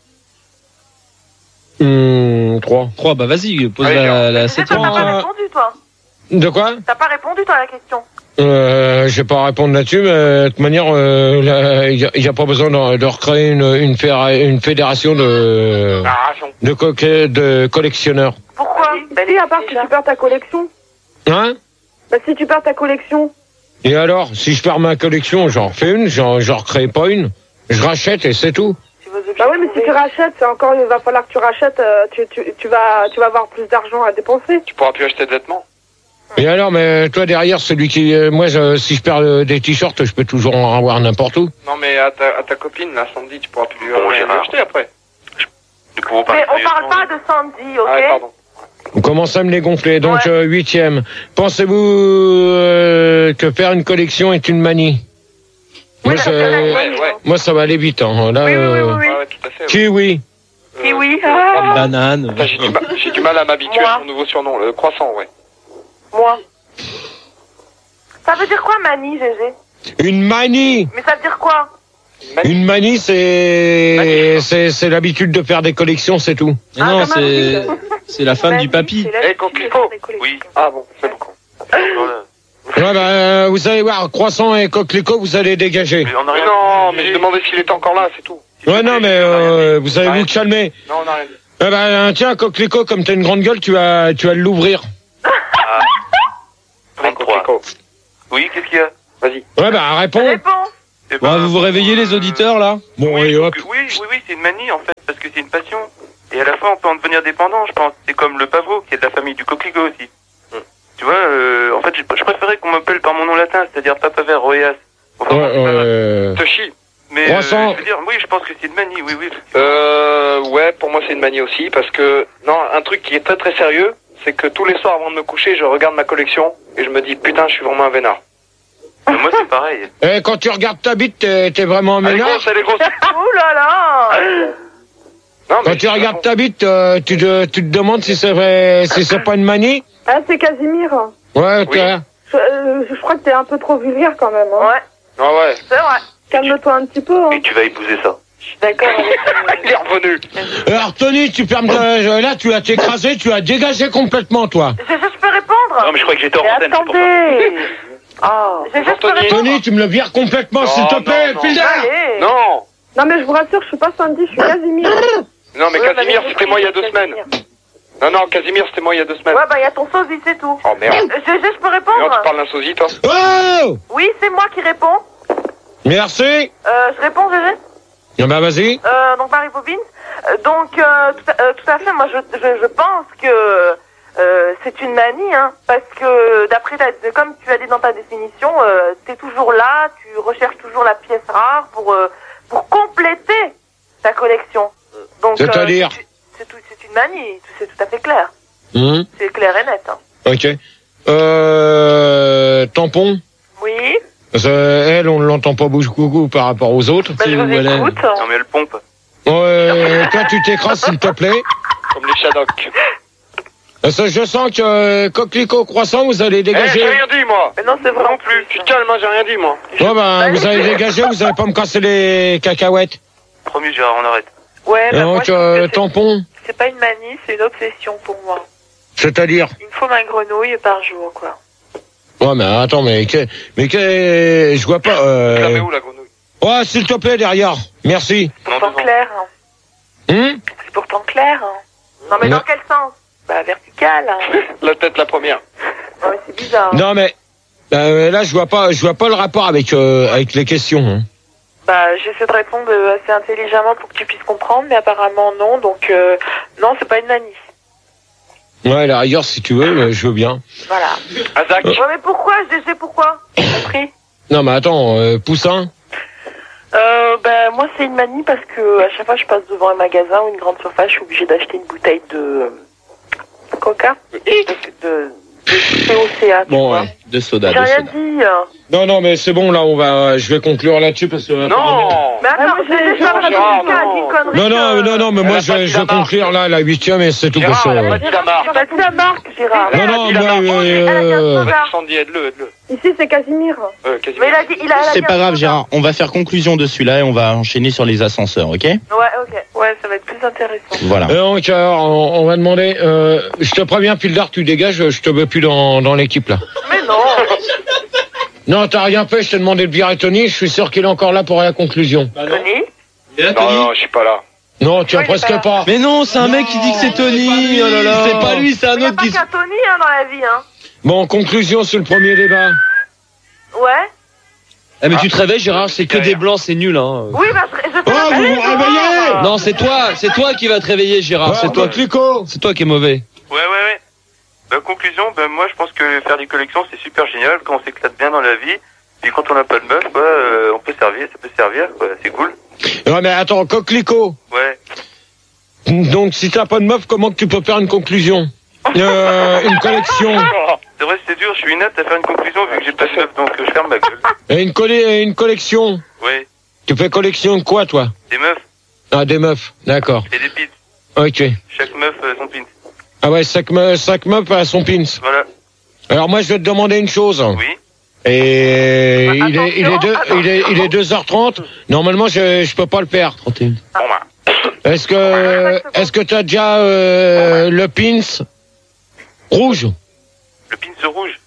Hum, trois. Trois, bah vas-y, pose Allez, la, Gérard. la T'as septième. pas Euh, répondu, toi. De quoi? T'as pas répondu, toi, à la question. Euh, je vais pas répondre là-dessus, mais de toute manière, il euh, n'y a, y a pas besoin de, de recréer une, une, fédé- une fédération de, Narration. de, co- de collectionneurs. Pourquoi? Si, à part si tu perds ta collection. Hein? Bah, si tu perds ta collection. Et alors, si je perds ma collection, j'en refais une, j'en, j'en recrée pas une. Je rachète et c'est tout. Bah oui, mais si tu rachètes, c'est encore, il va falloir que tu rachètes, euh, tu, tu, tu vas, tu vas avoir plus d'argent à dépenser. Tu pourras plus acheter de vêtements. Et alors, mais toi derrière, celui qui, euh, moi, je- si je perds euh, des t-shirts, je peux toujours en avoir n'importe où. Non, mais à ta, à ta copine, là, Sandy, tu pourras plus lui Bon, rien Gérard. acheter après. Nous pouvons parler Mais on parle sérieusement. pas de Sandy, ok? Ah, ouais, pardon. On commence à me les gonfler. Donc, Ouais. euh, huitième. Pensez-vous euh, que faire une collection est une manie? Oui, Moi, la- je- la- la- Ouais, ouais. moi, ça va aller vite. Hein. Là, Oui, oui, oui, euh, oui, oui. Ouais, ouais, tout à fait. ouais. kiwi. Euh, Kiwi. Ah, Banane. putain, J'ai du, mal- j'ai du mal à m'habituer Moi. à mon nouveau surnom, le croissant, ouais. Moi. Ça veut dire quoi, manie, Gégé? Une manie. Mais ça veut dire quoi? Une manie, c'est Manie. c'est c'est l'habitude de faire des collections, c'est tout. Mais non, Ah, c'est c'est la femme Manie, du papy. c'est la Eh, Coquelicot. des collections. Oui. Ah bon, c'est bon. Voilà. Ouais, bah, euh, vous allez voir, Croissant et Coquelicot, vous allez dégager. Mais on a Mais rien non, dit. mais je demandais s'il était encore là, c'est tout. Ouais, non, mais euh, vous allez vous calmer. Non, on a rien dit. Eh ben, tiens, Coquelicot, comme t'as une grande gueule, tu vas tu vas l'ouvrir. vingt-trois. Coquelicot. Oui, qu'est-ce qu'il y a? Vas-y. Ouais, bah, réponds. Réponds. Eh Bon, ben, vous vous réveillez les auditeurs là? Bon, oui, et je hop. trouve que- oui, oui, oui, c'est une manie, en fait, parce que c'est une passion. Et à la fin, on peut en devenir dépendant, je pense. C'est comme le pavot, qui est de la famille du coquelicot aussi. Tu vois, euh, en fait, je, je préférais qu'on m'appelle par mon nom latin, c'est-à-dire Papaver Roeas. Enfin, Ouais, euh... Toshi. mais trois cents. euh, je veux dire, oui, je pense que c'est une manie, oui, oui. Euh, ouais, pour moi c'est une manie aussi, parce que, non, un truc qui est très très sérieux, c'est que tous les soirs avant de me coucher, je regarde ma collection, et je me dis, putain, je suis vraiment un vénard. Mais moi, c'est pareil. Et quand tu regardes ta bite, t'es, t'es vraiment un Elle est ménard? grosse, elle est grosse. Ouh là là. Non, mais Quand tu regardes ta bite, euh, tu, te, tu te demandes si c'est vrai, si c'est pas une manie? Ah, c'est Casimir. Ouais, Oui. t'as... Je, euh, je crois que t'es un peu trop vulgaire quand même. Hein. Ouais, Ah ouais, c'est vrai. Calme-toi un petit peu. Hein. Et tu vas épouser ça. Je suis d'accord avec il est revenu. Alors, Tony, tu perds, euh, là, tu as t'écrasé, tu as dégagé complètement, toi. Je, je, je peux répondre? Non, mais je crois que j'étais en Mais antenne, c'est pour ça. attendez. Oh. Je, je, je peux Tony. répondre? Tony, tu me le vires complètement, Non, s'il te non, plaît, non. Pilder. Allez. Non, Non, mais je vous rassure, je suis pas Sandy, je suis Casimir. non, mais Ouais, Casimir, bah, c'était moi il y a deux semaines. Non, non, Casimir, c'était moi il y a deux semaines. Ouais, bah, il y a ton sosie, c'est tout. Oh merde. Je, je, je peux Non, répondre? tu parles d'un sosie, toi? Oh! Oui, c'est moi qui réponds. Merci. Euh, je réponds, Gégé? Ah bah, vas-y. Euh, donc Marie Poppins. Euh, donc euh, tout, à, euh, tout à fait, moi je, je, je pense que euh, c'est une manie, hein, parce que d'après ta, comme tu as dit dans ta définition, euh, t'es toujours là, tu recherches toujours la pièce rare pour euh, pour compléter ta collection. Donc C'est-à-dire euh, c'est, c'est, tout, c'est une manie, c'est tout à fait clair, Hum, c'est clair et net. Hein. Ok. Euh, tampon. Oui, Parce que, elle, on ne l'entend pas beaucoup par rapport aux autres. bah, je vous où elle est. écoute. Non, mais elle pompe. Ouais, toi, tu t'écrases, s'il te plaît. Comme les Shadocks. Parce que je sens que euh, coquelicot croissant, vous allez Eh, dégager. j'ai rien dit, moi. Mais non, c'est vrai Non plus. Tu te calmes, moi, j'ai rien dit, moi. Ouais, ben, vous allez dégager, vous allez pas me casser les cacahuètes. Promis, Gérard, on arrête. Ouais, bah, moi, Donc, je trouve euh, que c'est- tampon, c'est pas une manie, c'est une obsession pour moi. c'est-à-dire. Il me faut ma grenouille par jour, quoi. Ouais, mais attends, mais que, mais que, je vois pas. Tu la mets Euh... où, la grenouille? Ouais, s'il te plaît, derrière. Merci. Non, Pourtant devant. clair, hein. Hum C'est pourtant clair, hein. Non mais Non. dans quel sens? Bah, vertical, hein. La tête, la première. Non mais c'est bizarre. Non, mais euh, là, je vois pas, je vois pas le rapport avec euh, avec les questions. Hein. Bah, j'essaie de répondre euh, assez intelligemment pour que tu puisses comprendre, mais apparemment non, donc euh, non, c'est pas une manie. Ouais, la rigueur, si tu veux, euh, je veux bien. Voilà. Azak. Ouais mais pourquoi? Je sais pourquoi. Compris? Non, mais attends, euh, Poussin. Euh, bah, moi, c'est une manie parce que à chaque fois que je passe devant un magasin ou une grande surface, je suis obligée d'acheter une bouteille de euh, Coca, de, de, de C O C A, tu Bon, vois. ouais. De soda, J'ai de rien soda. dit. hein. Non, non, mais c'est bon, là, on va, je vais conclure là-dessus parce que. apparemment- Non. Mais attends, Ah, moi, j'ai j'ai- déjà non, dit Gérard, une non. connerie. Non, non, que- non, non, mais Elle moi, a pas je, dit je la vais conclure là, la huitième et c'est tout. Gérard, parce que- elle a pas dit la marque. J'ai pas dit la marque, Gérard. Non, non, Elle a dit la moi, marque. euh, Elle a dit un euh, soda. Vas-y, Sandy, aide-le, aide-le. Ici, c'est Casimir. Euh, Casimir. Mais il a dit, il a, elle a C'est dit pas un grave, soda. Gérard. On va faire conclusion de celui-là et on va enchaîner sur les ascenseurs, ok? Ouais, ok. Ouais, ça va être plus intéressant. Voilà. Et donc, alors, on, on va demander. Euh, je te préviens, Pildar, tu dégages, je te veux plus dans, dans l'équipe là. Mais non. Non, t'as rien fait, je t'ai demandé de virer Tony, je suis sûr qu'il est encore là pour la conclusion. Tony. Et là, Non, Tony non, je suis pas là. Non, tu as Oui, il est presque pas là. pas. Mais non, c'est un mec qui dit que c'est Tony. Oh là là. C'est pas lui, c'est un Il n'y a autre pas qui. qu'un Tony hein, dans la vie, hein. Bon, conclusion sur le premier débat. Ouais. Ah, mais tu te réveilles, Gérard, c'est que des blancs, c'est nul, hein. Oui, bah je je Oh, sais vous vous réveillez! Non, c'est toi, c'est toi qui va te réveiller, Gérard. C'est toi, Clicot. c'est toi qui est mauvais. Ouais, ouais, ouais. Bah, conclusion, ben moi je pense que faire des collections c'est super génial quand on s'éclate bien dans la vie. Puis quand on n'a pas de meuf, quoi, euh, on peut servir, ça peut servir, quoi, c'est cool. Ouais, mais attends, coquelicot. Ouais. Donc, si t'as pas de meuf, comment que tu peux faire une conclusion? Euh, une collection. C'est vrai, c'est dur, je suis inapte à faire une conclusion vu que j'ai pas de meuf, donc euh, je ferme ma gueule. Et une, collé- une collection. Ouais. Tu fais collection de quoi, toi? Des meufs Ah, des meufs. D'accord. et des pins. Ok. Chaque meuf euh, son pin. Ah ouais, cinq, me- cinq meufs à son pins. Voilà. Alors, moi, je vais te demander une chose. Oui. Et Bah, il est, il est deux, il est, il est deux heures trente. Normalement, je, je peux pas le faire. trente et un. Bon bah. Est-ce que, est-ce que t'as déjà, euh, le pins rouge? Le pin rouge.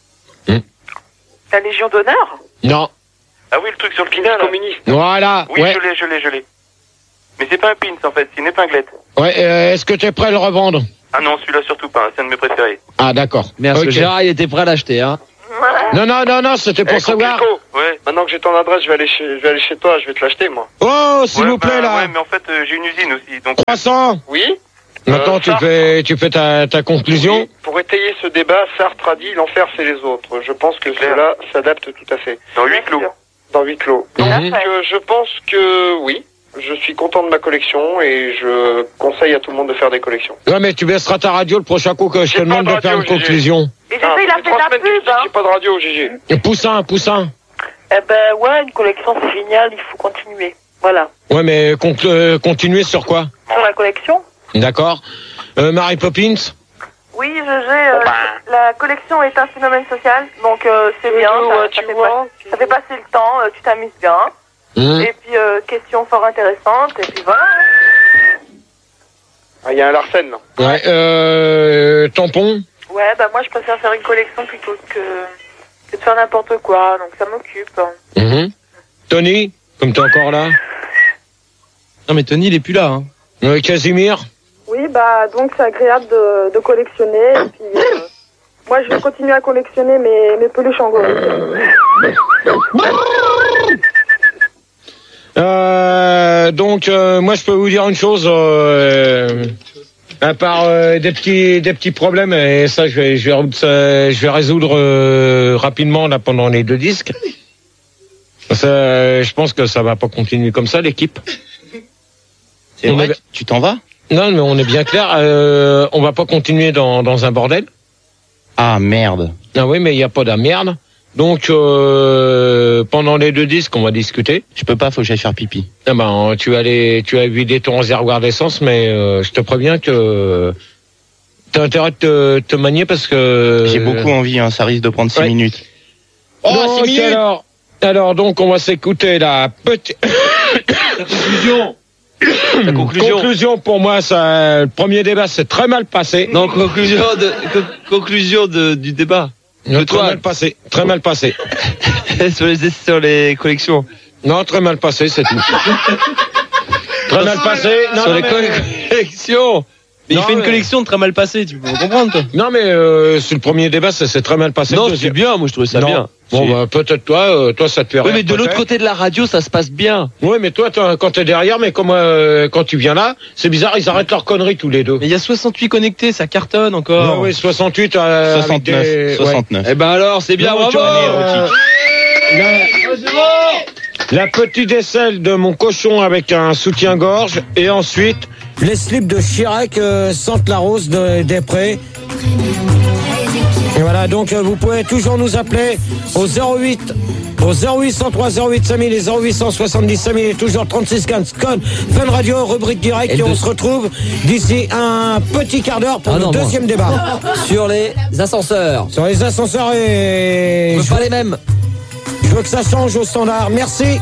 La Légion d'honneur? Non. Ah oui, le truc sur le pin là. communiste. Voilà. Oui, Ouais. je l'ai, je l'ai, je l'ai. Mais c'est pas un pin en fait, c'est une épinglette. Ouais. euh, est-ce que t'es prêt à le revendre? Ah non, celui-là surtout pas, hein, c'est un de mes préférés. Ah, d'accord. Merci. Ok. Gérard, il était prêt à l'acheter, hein. Ouais. Non, non, non, non, c'était pour Eh, savoir. Complico, ouais. Maintenant que j'ai ton adresse, je vais aller chez, je vais aller chez toi, je vais te l'acheter, moi. Oh, s'il Ouais, vous plaît, bah, là. Ouais, mais en fait, euh, j'ai une usine aussi, donc. trois cents. Oui. Maintenant, Euh, tu Sartre. fais, tu fais ta, ta conclusion. Oui, pour étayer ce débat, Sartre a dit l'enfer c'est les autres. Je pense que clair. cela s'adapte tout à fait. Dans huit clos. Dans huis clos. Mhm. Donc euh, je pense que oui, je suis content de ma collection et je conseille à tout le monde de faire des collections. Ouais, mais tu baisseras ta radio le prochain coup que je te J'ai pas demande de de faire une radio, Gégé. conclusion. Et Ah, Gégé, il ça a fait fait de trois la semaines que je pub, dis que hein. j'ai pas de radio, Gégé. Et Poussin, Poussin. Eh ben ouais, une collection c'est génial, il faut continuer. Voilà. Ouais, mais conclu- euh, continuer sur quoi? Pour la collection. D'accord. Euh, Mary Poppins. Oui, Gégé, euh, la collection est un phénomène social, donc euh, c'est bien, Oui, ça, ouais, ça tu fait vois, pas- ça fait passer le temps, euh, tu t'amuses bien. Mmh. Et puis, euh, question fort intéressante, et puis voilà. Ah, il y a un Larsen, là. Ouais. Euh, tampon. Ouais, bah moi je préfère faire une collection plutôt que, que de faire n'importe quoi, donc ça m'occupe. Mhm. Tony, comme t'es encore là. Non, mais Tony, il est plus là. Hein. Euh, Casimir. Oui, bah donc c'est agréable de, de collectionner. Et puis, euh, moi, je vais continuer à collectionner mes, mes peluches en gorille. Euh, donc, euh, moi, je peux vous dire une chose. Euh, à part euh, des petits des petits problèmes, et ça, je vais je vais résoudre, ça- je vais résoudre euh, rapidement là pendant les deux disques. Ça, je pense que ça va pas continuer comme ça, l'équipe. C'est On vrai, est- tu t'en vas? Non, mais on est bien clair. Euh, on va pas continuer dans dans un bordel. Ah, merde. Ah oui, mais il y a pas de merde. Donc euh, pendant les deux disques, on va discuter. Je peux pas, faut que j'aille faire pipi. Ah ben, tu vas aller, tu vas vider ton réservoir d'essence, mais euh, je te préviens que t'as intérêt de te, te manier parce que J'ai beaucoup envie, hein, ça risque de prendre six Ouais. minutes. Oh, Oh, six minutes. alors, alors donc on va s'écouter la petite Conclusion. La conclusion. conclusion pour moi. Ça, le premier débat s'est très mal passé. Non, conclusion de, co- conclusion de, du débat. Non, de très toi. mal passé, très mal passé. sur, les, sur les collections. Non, très mal passé, c'est tout. Très mal passé. Non, sur non, les mais- collections. Mais Non, il fait une mais- collection de très mal passée, tu peux comprendre, toi. Non, mais euh, sur le premier débat, ça s'est très mal passé. Non, Le c'est deuxième- bien, moi je trouvais ça Non. bien. Bon, C'est- bah, peut-être toi, euh, toi, ça te fait oui, rire, mais de l'autre peut-être. côté de la radio, ça se passe bien. Oui, mais toi, toi, quand t'es derrière, mais comme euh, quand tu viens là, c'est bizarre, ils arrêtent leurs conneries tous les deux. Mais il y a soixante-huit connectés, ça cartonne encore. Non, oui, soixante-huit. Euh, avec soixante-neuf. des- soixante-neuf. Eh ben alors, c'est bien, Non, bravo. tu vois, euh, la, la petite aisselle de mon cochon avec un soutien-gorge, et ensuite les slips de Chirac euh, sentent la rose de, des prés. Et voilà, donc euh, vous pouvez toujours nous appeler au zéro huit au zéro huit cent trois zéro huit cinq mille et zéro huit cent soixante-dix cinq mille et toujours trente-six quinze code Fun Radio, rubrique direct, et, et on se retrouve d'ici un petit quart d'heure pour Ah le non, deuxième débat. Sur les ascenseurs. Sur les ascenseurs, et On veut pas les mêmes. je veux que ça change au standard. Merci.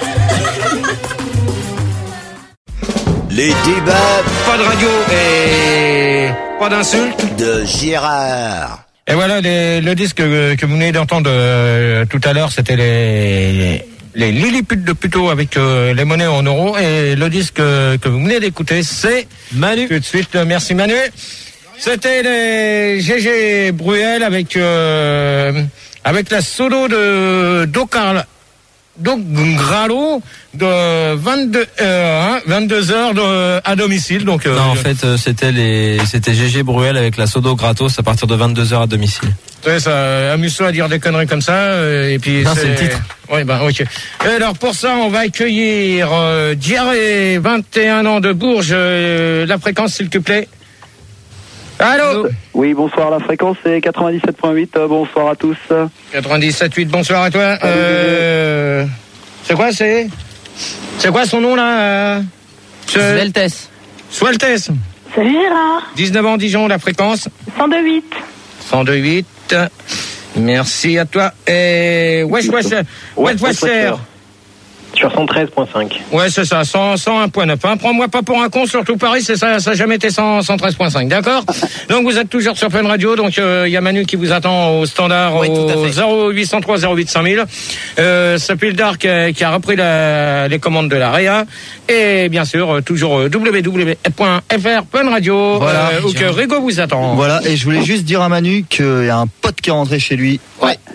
Les débats Pas de radio et pas d'insultes. de Gérard. Et voilà, les- le disque que, que vous venez d'entendre euh, tout à l'heure, c'était les, les Lilliputes de Puto avec euh, les monnaies en euros. Et le disque que, que vous venez d'écouter, c'est Manu. Tout de suite, euh, merci Manu. C'était les G G Bruel avec euh, avec la solo de Docarl. Donc Gralo de vingt-deux heures, hein, vingt-deux heures de, à domicile. Donc euh, Non, en fait, euh, c'était les, c'était G G Bruel avec la Sodo gratos à partir de vingt-deux heures à domicile. ouais, ça, amuse-toi à dire des conneries comme ça. euh, et puis Non, c'est le titre. Oui, ben ok. Et alors pour ça, on va accueillir euh, Jerry, vingt et un ans de Bourges. Euh, la fréquence, s'il te plaît. Allô. Oui, bonsoir, la fréquence c'est quatre-vingt-dix-sept point huit, euh, bonsoir à tous. quatre-vingt-dix-sept huit, bonsoir à toi. Euh, c'est quoi, c'est C'est quoi son nom là euh, Sveltes. Sweltes. Salut Gérard. dix-neuf ans, Dijon, la fréquence. cent deux huit. cent deux huit. Merci à toi. Et Wesh Wesh Wesh Wesh. Sur cent treize point cinq. Ouais, c'est ça, cent, cent un point neuf. Hein. Prends-moi pas pour un con, surtout Paris, c'est ça, ça n'a jamais été cent, cent treize point cinq, d'accord? Donc vous êtes toujours sur Fun Radio, donc il euh, y a Manu qui vous attend au standard Oui, tout à au fait. zéro huit cent trois zéro huit cinq mille. Euh, c'est Pildar qui a, qui a repris la, les commandes de la Réa. Et bien sûr, euh, toujours euh, w w w point f r Fun Radio, Voilà. euh, où que Rigo vous attend. Voilà, et je voulais juste dire à Manu qu'il y a un pote qui est rentré chez lui. Ouais.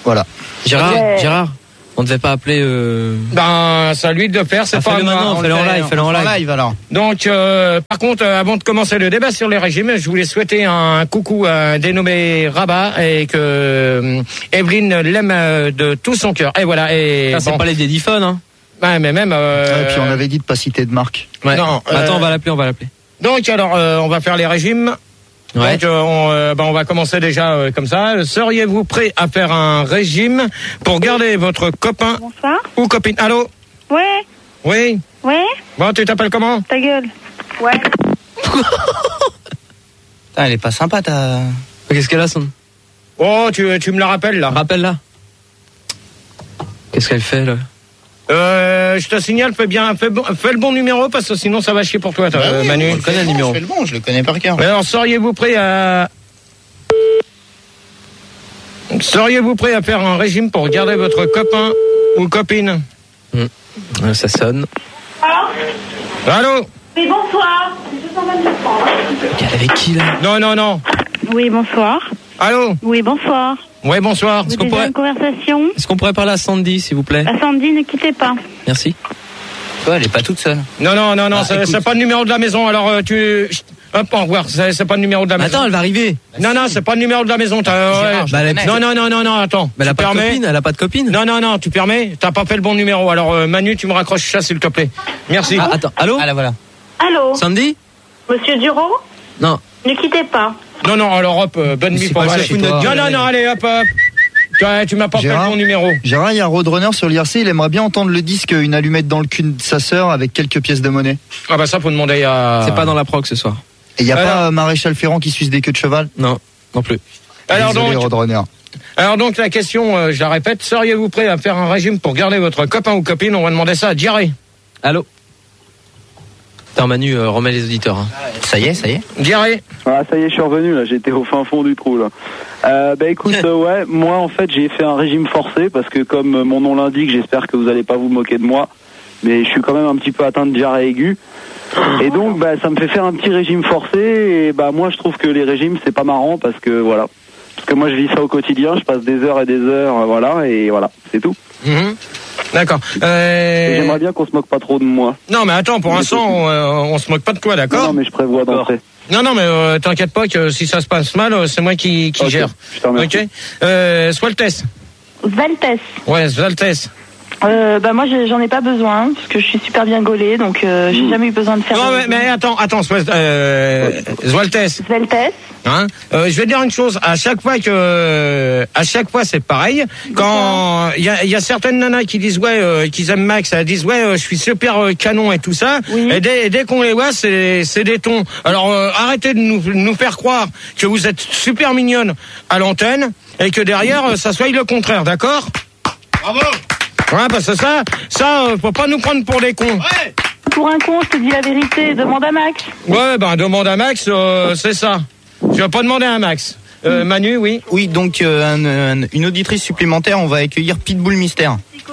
Voilà. Gérard, Ouais. Gérard, on devait pas appeler. Euh... Ben, c'est à lui de le faire, c'est Ah, pas fais-le à moi. maintenant, On fais-le le en fait, live, fais-le en live. live alors. Donc, euh, par contre, euh, avant de commencer le débat sur les régimes, je voulais souhaiter un coucou à un dénommé Rabat et que euh, Evelyne l'aime euh, de tout son cœur. Et voilà. Et Ça, c'est bon. pas les Dédiphones, hein. Ouais, mais même. Euh, Et puis on avait dit de pas citer de marque. Ouais. Non, Bah, attends, euh, on va l'appeler, on va l'appeler. Donc, alors, euh, on va faire les régimes. Ouais. Donc, euh, on, euh, ben, on va commencer déjà euh, comme ça. Seriez-vous prêt à faire un régime pour garder votre copain Bonsoir. ou copine? Allô? Ouais. Oui? Ouais. Bon, tu t'appelles comment? Ta gueule. Ouais. Putain, elle est pas sympa ta. Qu'est-ce qu'elle a, son. Oh, tu, tu me la rappelles, là? Rappelle-la. Qu'est-ce qu'elle fait, là? Euh, je te signale, fais bien, fais, bon, fais le bon numéro parce que sinon ça va chier pour toi, toi, Bah euh, oui, Manu. je le connais le numéro. Je fais le bon, je le connais par cœur. Mais alors, seriez-vous prêt à... Seriez-vous prêt à faire un régime pour garder votre copain ou copine? Mmh. Euh, ça sonne. Allô? Oui, bonsoir. Elle est avec qui, là? Non, non, non. Oui, bonsoir. Allô? Oui, bonsoir. Ouais, bonsoir. Vous Est-ce qu'on désirez pourrait... une conversation? Est-ce qu'on pourrait parler à Sandy, s'il vous plaît? À Sandy, ne quittez pas. Merci. Toi, elle est pas toute seule. Non, non, non, non, Ah, c'est, écoute. c'est pas le numéro de la maison, alors euh, tu... Chut, hop, au revoir, c'est, c'est pas le numéro de la maison. Attends, elle va arriver. Non, non, c'est pas le numéro de la maison. T'as, Gérard, ouais. je Bah, elle connais. Non, non, non, non, non, attends. Mais elle a Tu pas de permets? copine, elle a pas de copine. Non, non, non, tu permets? T'as pas fait le bon numéro. Alors, euh, Manu, tu me raccroches ça, s'il te plaît. Merci. Ah, attends, allô? Ah là voilà. Allô? Sandy? Monsieur Duro? Non. Ne quittez pas. Non, non, alors hop, euh, bonne Mais nuit c'est pour pas moi. ça, chez toi. Non, non, non, allez, hop, hop. Tu, tu m'as pas fait Gérard le bon numéro. Gérard, il y a un Roadrunner sur l'I R C, il aimerait bien entendre le disque Une allumette dans le cul de sa sœur avec quelques pièces de monnaie. Ah bah ça, faut demander à... C'est pas dans la proc ce soir. Et il y a Alors- pas euh, Maréchal Ferrand qui suce des queues de cheval? Non, non plus. Alors Désolé, donc, Roadrunner. alors donc, la question, euh, je la répète, seriez-vous prêt à faire un régime pour garder votre copain ou copine? On va demander ça à Diarrhée. Allô? Attends, Manu, euh, remets les auditeurs. Hein. Ça y est, ça y est. Diarrhée. Ah, ça y est, je suis revenu, là. J'étais au fin fond du trou, là. Euh, bah, écoute, euh, ouais, moi, en fait, j'ai fait un régime forcé parce que, comme euh, mon nom l'indique, j'espère que vous allez pas vous moquer de moi, mais je suis quand même un petit peu atteint de diarrhée aiguë. Et donc, bah, ça me fait faire un petit régime forcé, et bah, moi, je trouve que les régimes, c'est pas marrant parce que, voilà. Parce que moi, je vis ça au quotidien, je passe des heures et des heures, euh, voilà, et voilà, c'est tout. Mhm. D'accord. Et Euh... j'aimerais bien qu'on se moque pas trop de moi. Non, mais attends, pour l'instant, on, euh, on se moque pas de toi, Non, d'accord? non, mais je prévois d'entrer. Non, non, mais euh, t'inquiète pas que si ça se passe mal, euh, c'est moi qui, qui Ok, gère. je te remercie. Ok. Euh, Swaltes. Valtes. Ouais, Swaltes. Euh, bah moi j'ai- j'en ai pas besoin parce que je suis super bien gaulée donc euh, j'ai jamais eu besoin de faire. Non, de- mais, mais attends, attends, Swaltes. Euh, Swaltes. Valtes. Hein euh, je vais te dire une chose. À chaque fois que, à chaque fois, c'est pareil. Quand il y a, y a certaines nanas qui disent ouais, euh, qu'ils aiment Max, elles disent ouais, euh, je suis super euh, canon et tout ça. Oui. Et dès, et dès qu'on les voit, c'est, c'est des tons. Alors euh, arrêtez de nous, nous faire croire que vous êtes super mignonne à l'antenne et que derrière, euh, ça soit le contraire, d'accord? Bravo. Ouais, parce que ça, ça, euh, faut pas nous prendre pour des cons. Ouais. Pour un con, je te dis la vérité. Demande à Max. Ouais, ben demande à Max, euh, c'est ça. Je vais pas demander à Max. Euh, Manu, oui. Oui, donc euh, un- un- une auditrice supplémentaire, on va accueillir Pitbull Mystère.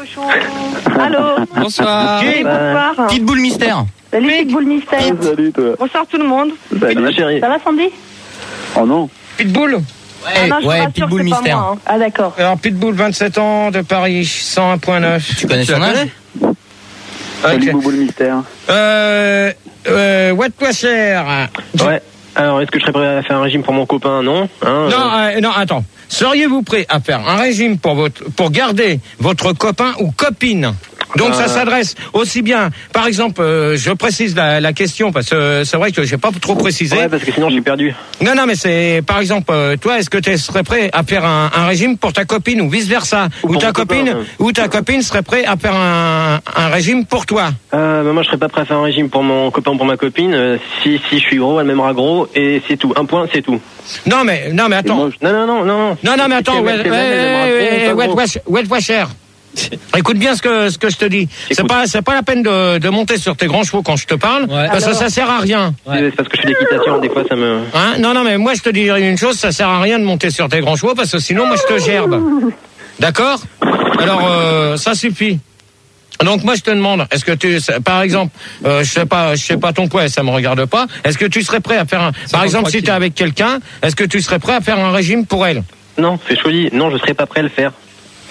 Allô. Bonsoir. Qui? Bonsoir. Pitbull Mystère. Salut Pitbull Mystère. Salut, toi. Bonsoir tout le monde. Salut, chérie. Ça va Sandy? Oh non. Pitbull. Ah non, je te ouais, rassure, Pitbull c'est pas Mystère. moi, hein. Ah d'accord. Alors Pitbull, vingt-sept ans, de Paris, cent un virgule neuf. Tu connais son âge? Salut, Ok. Boubou le mystère. Euh, euh, what toi cher? Ouais. Alors, est-ce que je serais prêt à faire un régime pour mon copain? Non. Hein, Non, euh, non, attends. Seriez-vous prêt à faire un régime pour votre, pour garder votre copain ou copine? Donc Euh. ça s'adresse aussi bien, par exemple, euh, je précise la, la question parce que euh, c'est vrai que j'ai pas trop précisé. Ouais, parce que sinon je suis perdu. Non, non, mais c'est, par exemple, euh, toi, est-ce que tu serais prêt à faire un, un régime pour ta copine ou vice versa, ou pour ta mon copain, copine, ouais. ou ta copine serait prêt à faire un, un régime pour toi? Euh, bah, moi, je serais pas prêt à faire un régime pour mon copain ou pour ma copine. Euh, si, si je suis gros, elle m'aimera gros, et c'est tout. Un point, c'est tout. Non, mais, non, mais attends. Non, non, non, non. Non, non, mais attends, Si ouais, elle ouais, m'aime, elle m'aimera gros, ouais, pas ouais, gros. ouais, ouais, ouais, cher. Écoute bien ce que ce que je te dis. C'est pas c'est pas la peine de, de monter sur tes grands chevaux quand je te parle, parce que Alors ça sert à rien. C'est parce que je fais l'équitation, des fois ça me. Hein? Non, non, mais moi je te dis une chose, ça sert à rien de monter sur tes grands chevaux parce que sinon moi je te gerbe. D'accord? Alors euh, ça suffit. Donc moi je te demande, est-ce que tu, par exemple, euh, je sais pas, je sais pas ton poids, ça me regarde pas. Est-ce que tu serais prêt à faire un, par exemple si tu es avec quelqu'un, est-ce que tu serais prêt à faire un régime pour elle? Non, c'est choisi. Non, je serais pas prêt à le faire.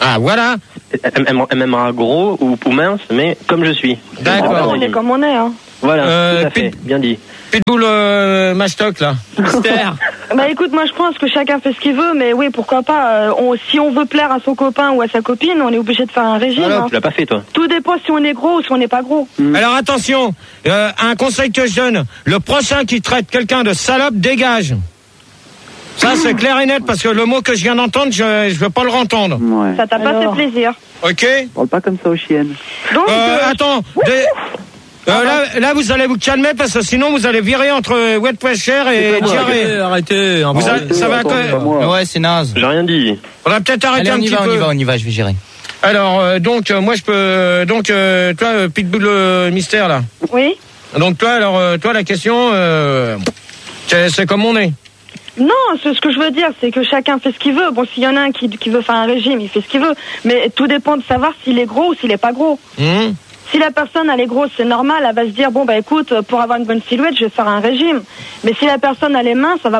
Ah, voilà. Elle, elle, elle m'aimera gros ou, ou mince, mais comme je suis. D'accord. On est comme on est, hein. Voilà, Euh, tout à fait, bien dit. Pitbull euh, Mastoc, là. Mystère. Bah écoute, moi je pense que chacun fait ce qu'il veut, mais oui, pourquoi pas. euh, on, si on veut plaire à son copain ou à sa copine, on est obligé de faire un régime. Voilà, hein. tu l'as pas fait, toi. Tout dépend si on est gros ou si on n'est pas gros. Alors attention, euh, un conseil que je donne, le prochain qui traite quelqu'un de salope, dégage. Ça c'est clair et net, parce que le mot que je viens d'entendre, je je veux pas le rentendre. Ouais. Ça t'a pas Alors. fait plaisir. Ok. Parle pas comme ça aux chiennes. Donc, Euh, euh, attends, des- euh, là, là vous allez vous calmer parce que sinon vous allez virer entre wet pressure et diarrhée. Arrêtez, Vous allez- ça va attends, quoi c'est pas moi. Ouais, c'est naze. J'ai rien dit. On va peut-être arrêter Allez, un on y petit va, on peu. y va, on y va, je vais gérer. Alors euh, donc euh, moi je peux euh, donc euh, toi euh, Pitbull euh, Mystère là. oui. Donc toi alors euh, toi la question euh, c'est c'est comme on est. Non, ce, ce que je veux dire, c'est que chacun fait ce qu'il veut. Bon, s'il y en a un qui, qui veut faire un régime, il fait ce qu'il veut. Mais tout dépend de savoir s'il est gros ou s'il est pas gros. Mmh. Si la personne elle est grosse, c'est normal, elle va se dire bon bah écoute, pour avoir une bonne silhouette, je vais faire un régime. Mais si la personne elle est mince, ça va.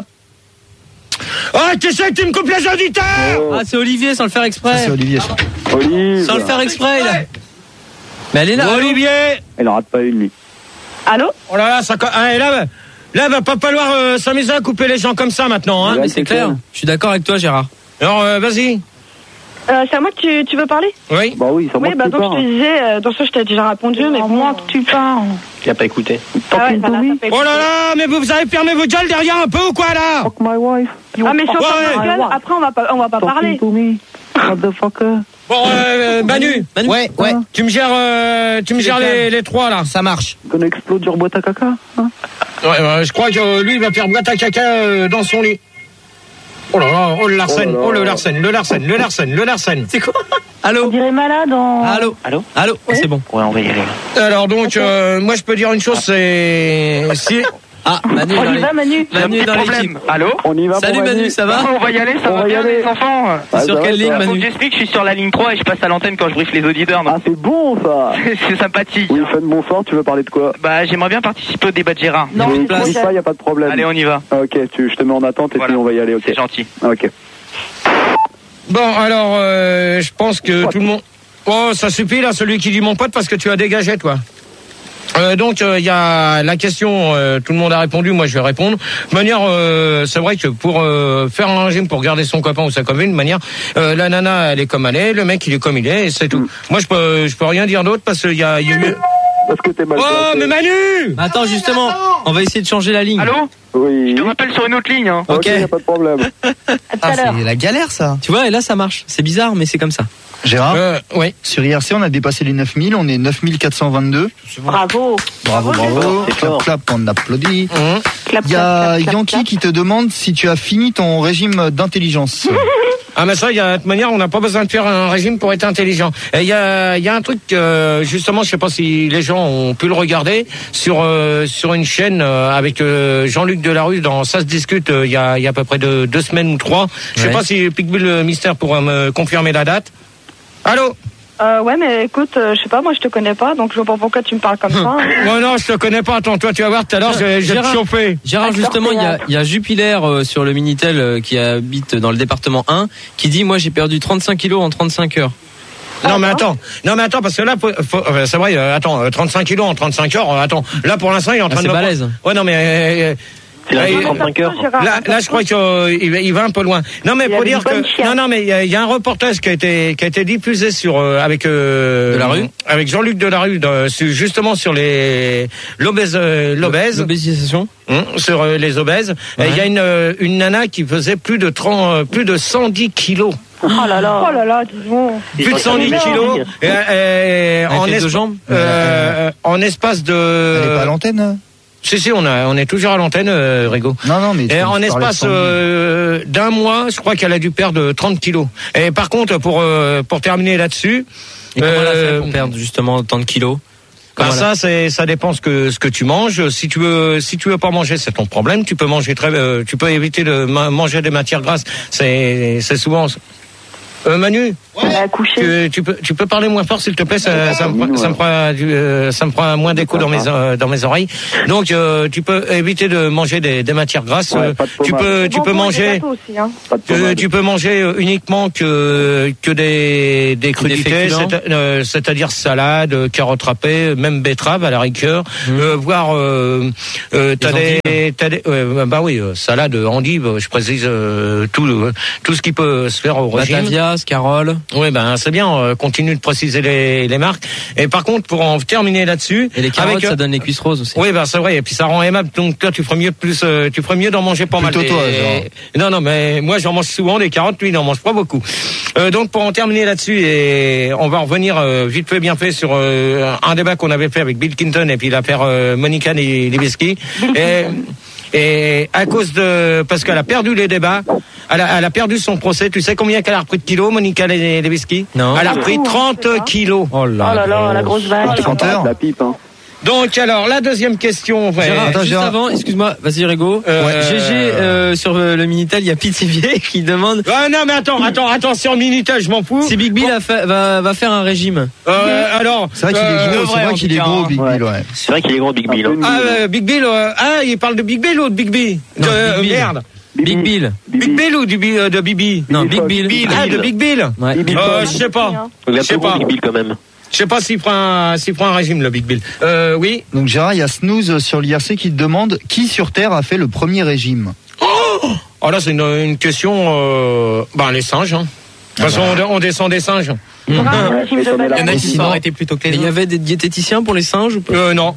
Oh, tu sais que tu me coupes les auditeurs. Ah, c'est Olivier sans le faire Ça, exprès. c'est Olivier, ça. Olive. Sans le faire exprès, là. Mais elle est là. Olivier. Elle en rate pas une, lui. Allô? Oh là là, ça ah, et là là va pas falloir euh, s'amuser à couper les gens comme ça maintenant hein. Mais c'est clair. Je suis d'accord avec toi, Gérard. Alors euh, vas-y. Euh, c'est à moi que tu, tu veux parler? Oui. Bah oui, c'est moi Oui, qui bah te donc je parle. te disais, euh, dans ça je t'ai déjà répondu, mais C'est à bon. moi que tu parles. Il a pas écouté. Ah ouais, Talking voilà, to me? ça fait- Oh là là, mais vous, vous avez fermé vos gueules derrière un peu ou quoi là? Fuck my wife. You Ah mais si on Ouais, parle ouais. de gueule, après on va pas, on va pas parler. talking to me. Motherfucker. Bon euh, Manu, Manu. Ouais, ouais. tu me gères euh, tu me gères les, les trois là. Ça marche. Gonna explode your boîte à caca. Hein? Ouais, euh, je crois que euh, lui il va faire boîte à caca euh, dans son lit. Oh là là, oh le Larsen, Oh là là. oh le Larsen, le Larsen, le Larsen, le Larsen. C'est quoi? On Allô? dirait malade en. Allô? Allô? Allô? C'est bon. Ouais, on va y aller. Alors donc euh, moi je peux dire une chose, c'est si Ah, Manu, On dans y va, les- Manu. Manu dans l'équipe. Allô? On y va. Salut mon Manu, ça va? On va y aller, ça On va va y bien aller. les enfants? Ah, Sur ça quelle va, ligne, ça va. Faut que Manu? j'explique, je suis sur la ligne trois et je passe à l'antenne quand je briefe les auditeurs. donc Ah, c'est bon ça. C'est sympathique. Oui, Fan, bonsoir, tu veux parler de quoi? Bah, j'aimerais bien participer au débat de Gérard. Non, Oui, c'est place. n'hésite pas, y a pas de problème. Allez, on y va. Ah, ok, tu, je te mets en attente et Voilà. puis on va y aller, ok. C'est gentil. Ok. bon alors euh, je pense que tout le monde. Oh ça suffit là, celui qui dit mon pote parce que tu as dégagé toi. Euh, donc il euh, y a la question, euh, tout le monde a répondu, moi je vais répondre. De manière, euh, c'est vrai que pour euh, faire un régime pour garder son copain ou sa copine, de manière, euh, la nana elle est comme elle est, le mec il est comme il est, et c'est tout. Mm. Moi je peux, je peux rien dire d'autre parce qu'il y a, y a eu. Parce que t'es mal Oh placé. mais Manu! Attends, justement, on va essayer de changer la ligne. Allô? Oui. Je te rappelle sur une autre ligne, hein. Ok, Ok. y a pas de problème. À tout Ah, à l'heure. c'est la galère, ça. Tu vois, et là ça marche. C'est bizarre, mais c'est comme ça. Gérard, Euh, oui. sur I R C, on a dépassé les neuf mille, on est neuf mille quatre cent vingt-deux. Bravo. Bravo, bravo. C'est Clap, fort. clap, on applaudit. Mmh. Clap, Il y a clap, clap, Yankee clap. qui te demande si tu as fini ton régime d'intelligence. Ah mais ça, il y a de toute manière, on n'a pas besoin de faire un régime pour être intelligent. Et il y a, il y a un truc, euh, justement, je sais pas si les gens ont pu le regarder sur euh, sur une chaîne euh, avec euh, Jean-Luc Delarue dans Ça se discute. euh, Il y a il y a à peu près de, deux semaines ou trois. Je sais Ouais. pas si Pitbull Mystère pourra me confirmer la date. Allô? Euh, ouais, mais écoute, euh, je sais pas, moi je te connais pas, donc je vois pas pourquoi tu me parles comme ça. Ouais non, je te connais pas. Attends, toi, tu vas voir tout à l'heure, je vais je vais te Gérard. chauffer. Gérard, Acteur justement, il y a, théâtre. il y a Jupiler euh, sur le Minitel euh, qui habite dans le département un qui dit moi j'ai perdu trente-cinq kilos en trente-cinq heures. Non mais attends, non mais attends parce que là, faut, faut, euh, c'est vrai, euh, attends, euh, trente-cinq kilos en trente-cinq heures. euh, attends, là pour l'instant, il est en train Ah, de c'est me. balèze. Ouais non mais. euh, C'est la euh, trente-cinq heures. Là, là, je crois qu'il euh, il va- il va un peu loin. Non, mais Il y a pour une dire bonne que chienne. non, non, mais il y, a- il y a un reportage qui a été qui a été diffusé sur euh, avec euh, Delarue avec Jean-Luc Delarue, de- sur- justement sur les l'obèse euh, l'obèse L'obésisation. hum, sur euh, les obèses. Et il y a une euh, une nana qui faisait plus de trente euh, plus de cent dix kilos. Oh là là. Oh là là, disons. Plus de cent dix kilos et, et, Avec en, les es- deux jambes euh, en espace de. Elle est pas à l'antenne? Si si, on a on est toujours à l'antenne, euh, Rigo. Non, non, mais. tu Et en parlais de espace cent dix. euh, d'un mois, je crois qu'elle a dû perdre trente kilos. Et par contre, pour euh, pour terminer là-dessus, Et comment elle a fait euh, pour perdre justement autant de kilos? bah Comment elle a- ça, c'est ça dépend ce que ce que tu manges. Si tu veux si tu veux pas manger, c'est ton problème. Tu peux manger très, euh, tu peux éviter de ma- manger des matières grasses. C'est c'est souvent. Euh, Manu, à coucher. tu, tu peux tu peux parler moins fort s'il te plaît, ça, ça, me, ça me prend du, euh, ça me prend moins d'écho dans mes euh, dans mes oreilles. Donc euh, tu peux éviter de manger des, des matières grasses. Ouais, euh, pas de tu pommade. peux tu Bon, peux pour les manger gâteaux aussi, hein. Pas de tu, pommade. tu peux manger euh, uniquement que que des des crudités, féculents. c'est, euh, c'est-à-dire salade, euh, carottes râpées, même betterave à la rigueur, Mmh. euh, voire euh, euh, t'as Des des, t'as des euh, bah oui euh, salade, endive, je précise euh, tout le, tout ce qui peut se faire au régime. Batavia, Scarole. Oui, ben c'est bien. Euh, continue de préciser les, les marques. Et par contre, pour en terminer là-dessus, Et les carottes, avec, euh, ça donne les cuisses roses aussi. oui, ben c'est vrai. Et puis ça rend aimable. Donc toi, tu ferais mieux de plus. Euh, tu ferais mieux d'en manger pas Plutôt mal. toi, Et- genre. Non, non, mais moi j'en mange souvent des carottes. Lui, il n'en mange pas beaucoup. Euh, donc pour en terminer là-dessus, et on va revenir euh, vite fait, bien fait sur euh, un débat qu'on avait fait avec Bill Clinton et puis l'affaire euh, Monica Lewinsky. Et Et à cause de, parce qu'elle a perdu les débats, elle a, elle a perdu son procès. Tu sais combien qu'elle a repris de kilos, Monica Lewinsky? Non. Elle a repris trente kilos. Oh là Oh là là, la grosse vache. Chanteur. La pipe, hein. Donc alors, la deuxième question. Ouais. Gérard, Attends, juste Gérard. avant, excuse-moi, vas-y Rigo. Euh, G G euh, sur euh, le Minitel, il y a Pithivier qui demande Ah non, mais attends, attends, attention, Minitel, je m'en fous. si Big Bill a fait- va, va faire un régime. Euh, alors, C'est vrai qu'il euh, est gros, c'est devrait, vrai en qu'il tout est cas, gros, hein. Big Bill, ouais. C'est vrai qu'il est gros, Big Bill. hein. Ah, euh, Big Bill, euh, ah, il parle de Big Bill ou de Big B? Non, De- Big Bill. Merde. Big Bill. Big Bill ou du, Bi- euh, de Bibi? Non, Big Bill. Ah, de Big Bill. Ouais. Euh, je sais pas. Il Je a sais peu gros, pas. Big Bill quand même. Je sais pas s'il prend un, s'il prend un régime, le Big Bill. Euh, oui. Donc Gérard, il y a Snooze sur l'I R C qui te demande qui sur Terre a fait le premier régime. Oh là, c'est une, une question, euh, ben, les singes, hein. De toute façon, on, on descend des singes. Un régime de Et base. Il y en a Et qui sont sinon- arrêtés plus tôt que les autres. Il y avait des diététiciens pour les singes ou pas? Euh, non.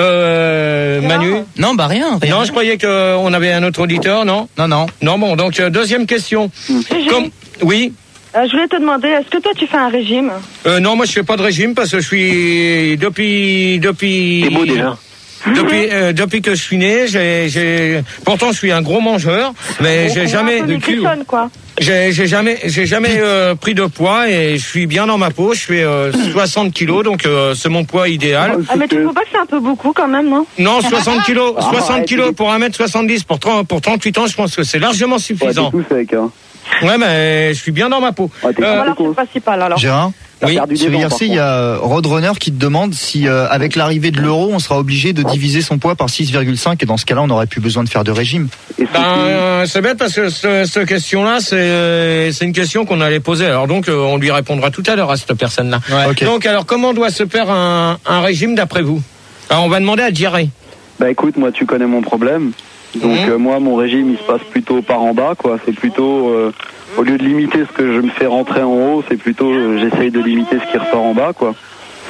Euh, Manu? Non, bah rien. rien. Non, je croyais qu'on avait un autre auditeur, non? Non, non. Non, bon, donc, euh, deuxième question. Gégé, Comme, oui? euh, je voulais te demander, est-ce que toi tu fais un régime? Euh, non, moi je fais pas de régime parce que je suis depuis depuis C'est beau déjà. depuis euh, depuis que je suis né, j'ai j'ai pourtant je suis un gros mangeur, mais j'ai jamais Un peu nutrition, quoi. j'ai j'ai jamais j'ai jamais euh, pris de poids et je suis bien dans ma peau. Je fais euh, soixante kilos, donc euh, c'est mon poids idéal. Ah, mais tu trouves pas que c'est un peu beaucoup quand même, non? Non, soixante kilos, Ah, soixante arrête, kilos il est- pour un mètre soixante-dix pour trente pour trente-huit ans, je pense que c'est largement Ouais, t'es suffisant. tout sec, hein. Ouais, mais je suis bien dans ma peau. Ouais, t'es Euh, Voilà, c'est le principal alors. Gérard, T'as oui, perdu des sur dents, l'I R par C, il y a euh, Roadrunner qui te demande si, euh, avec l'arrivée de l'euro, on sera obligé de diviser son poids par six virgule cinq et dans ce cas-là, on n'aurait plus besoin de faire de régime. contre. Et c'est Ben, qui euh, c'est bête parce que ce- cette question-là, c'est euh, c'est une question qu'on allait poser. Alors donc, euh, on lui répondra tout à l'heure à cette personne-là. Ok. Donc, alors, comment doit se faire un, un régime d'après vous? Alors, on va demander à Jerry. Bah écoute, moi tu connais mon problème. Donc Mhm. euh, moi mon régime il se passe plutôt par en bas quoi. C'est plutôt euh, au lieu de limiter ce que je me fais rentrer en haut, c'est plutôt euh, j'essaye de limiter ce qui ressort en bas quoi.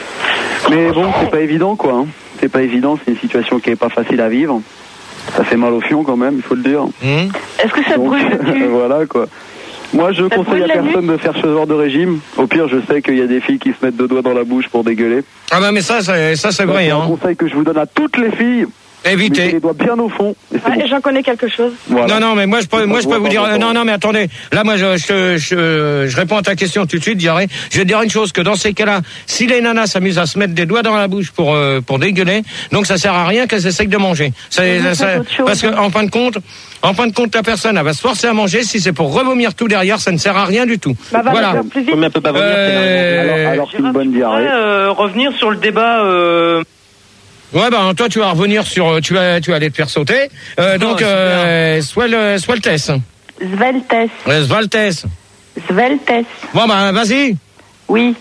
Mais bon c'est pas évident quoi. Hein. C'est pas évident, c'est une situation qui est pas facile à vivre. Ça fait mal au fion quand même, il faut le dire. Est-ce que ça te Donc, brûle le cul? voilà quoi. Moi je Ça te conseille brûle à la personne nuque de faire ce genre de régime. Au pire je sais qu'il y a des filles qui se mettent deux doigts dans la bouche pour dégueuler. Ah ben, mais ça, c'est ça, c'est vrai. C'est un Hein. conseil que je vous donne à toutes les filles. Mettez Évitez. les doigts bien au fond. Et c'est Ouais, bon. j'en connais quelque chose. Voilà. Non, non, mais moi, je peux, moi, je peux vous dire. Voilà. Non, non, mais attendez. Là, moi, je, je, je, je réponds à ta question tout de suite, Jerry. Je vais te dire une chose, que dans ces cas-là, si les nanas s'amusent à se mettre des doigts dans la bouche pour, euh, pour dégueuler, donc ça sert à rien qu'elles essayent de manger. Ça, Mais ça- c'est autre chose. parce que, en fin de compte, en fin de compte, la personne, elle va se forcer à manger. Si c'est pour revomir tout derrière, ça ne sert à rien du tout. Bah, va voilà. le faire plus vite. Mais elle peut pas vomir, c'est Euh, Alors, alors qu'une bonne diarrhée. Euh, revenir sur le débat. Euh... Ouais, ben toi tu vas revenir sur, tu vas, tu vas aller te faire sauter. Euh, donc, super. euh, soit le, soit le test. Sveltes. Euh, Svaltes. Sveltes. Bon ben vas-y. Oui.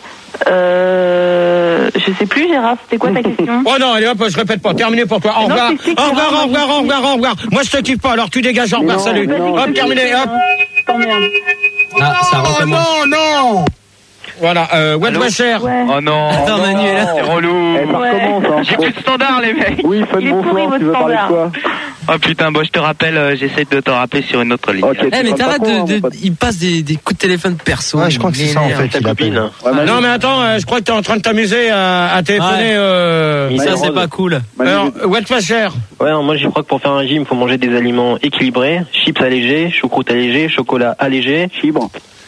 Euh, je sais plus, Gérard, c'était quoi ta question? Oh non, allez hop, je répète pas. Terminé pour toi. Au Non, revoir. c'est- c'est Au revoir, Gérard, au revoir, moi, au revoir, au revoir. Moi je te kiffe pas, alors tu dégages, au revoir, non, salut. non, Hop, non, terminé, hop. T'emmerdes. Ah, ça Oh recommence. non, non. Voilà, euh, What was cher. Ouais. Oh non. Attends, Manu est là. C'est relou. Eh, ça Ouais. recommence, hein. J'ai plus de standard, les mecs. Oui, Fun, Il est pourri, bonsoir, votre tu veux parler de standard. quoi? Oh putain, bon, je te rappelle, euh, j'essaie de te rappeler sur une autre ligne. Ok, Eh, mais tu parles t'arrêtes pas con, hein, de, mon de, pote. il passe des, des coups de téléphone perso. Ouais, je crois que c'est ça en fait Ta qu'il appelle. copine. Ouais, Manu, Non mais attends, euh, je crois que t'es en train de t'amuser à, à téléphoner. Ouais. Euh... Mais ça, Manu, c'est Rose. pas cool. Manu, Alors, what was cher. Ouais, non, moi j'y crois que pour faire un régime, il faut manger des aliments équilibrés, chips allégés, choucroute allégée, chocolat allégé, Chibre.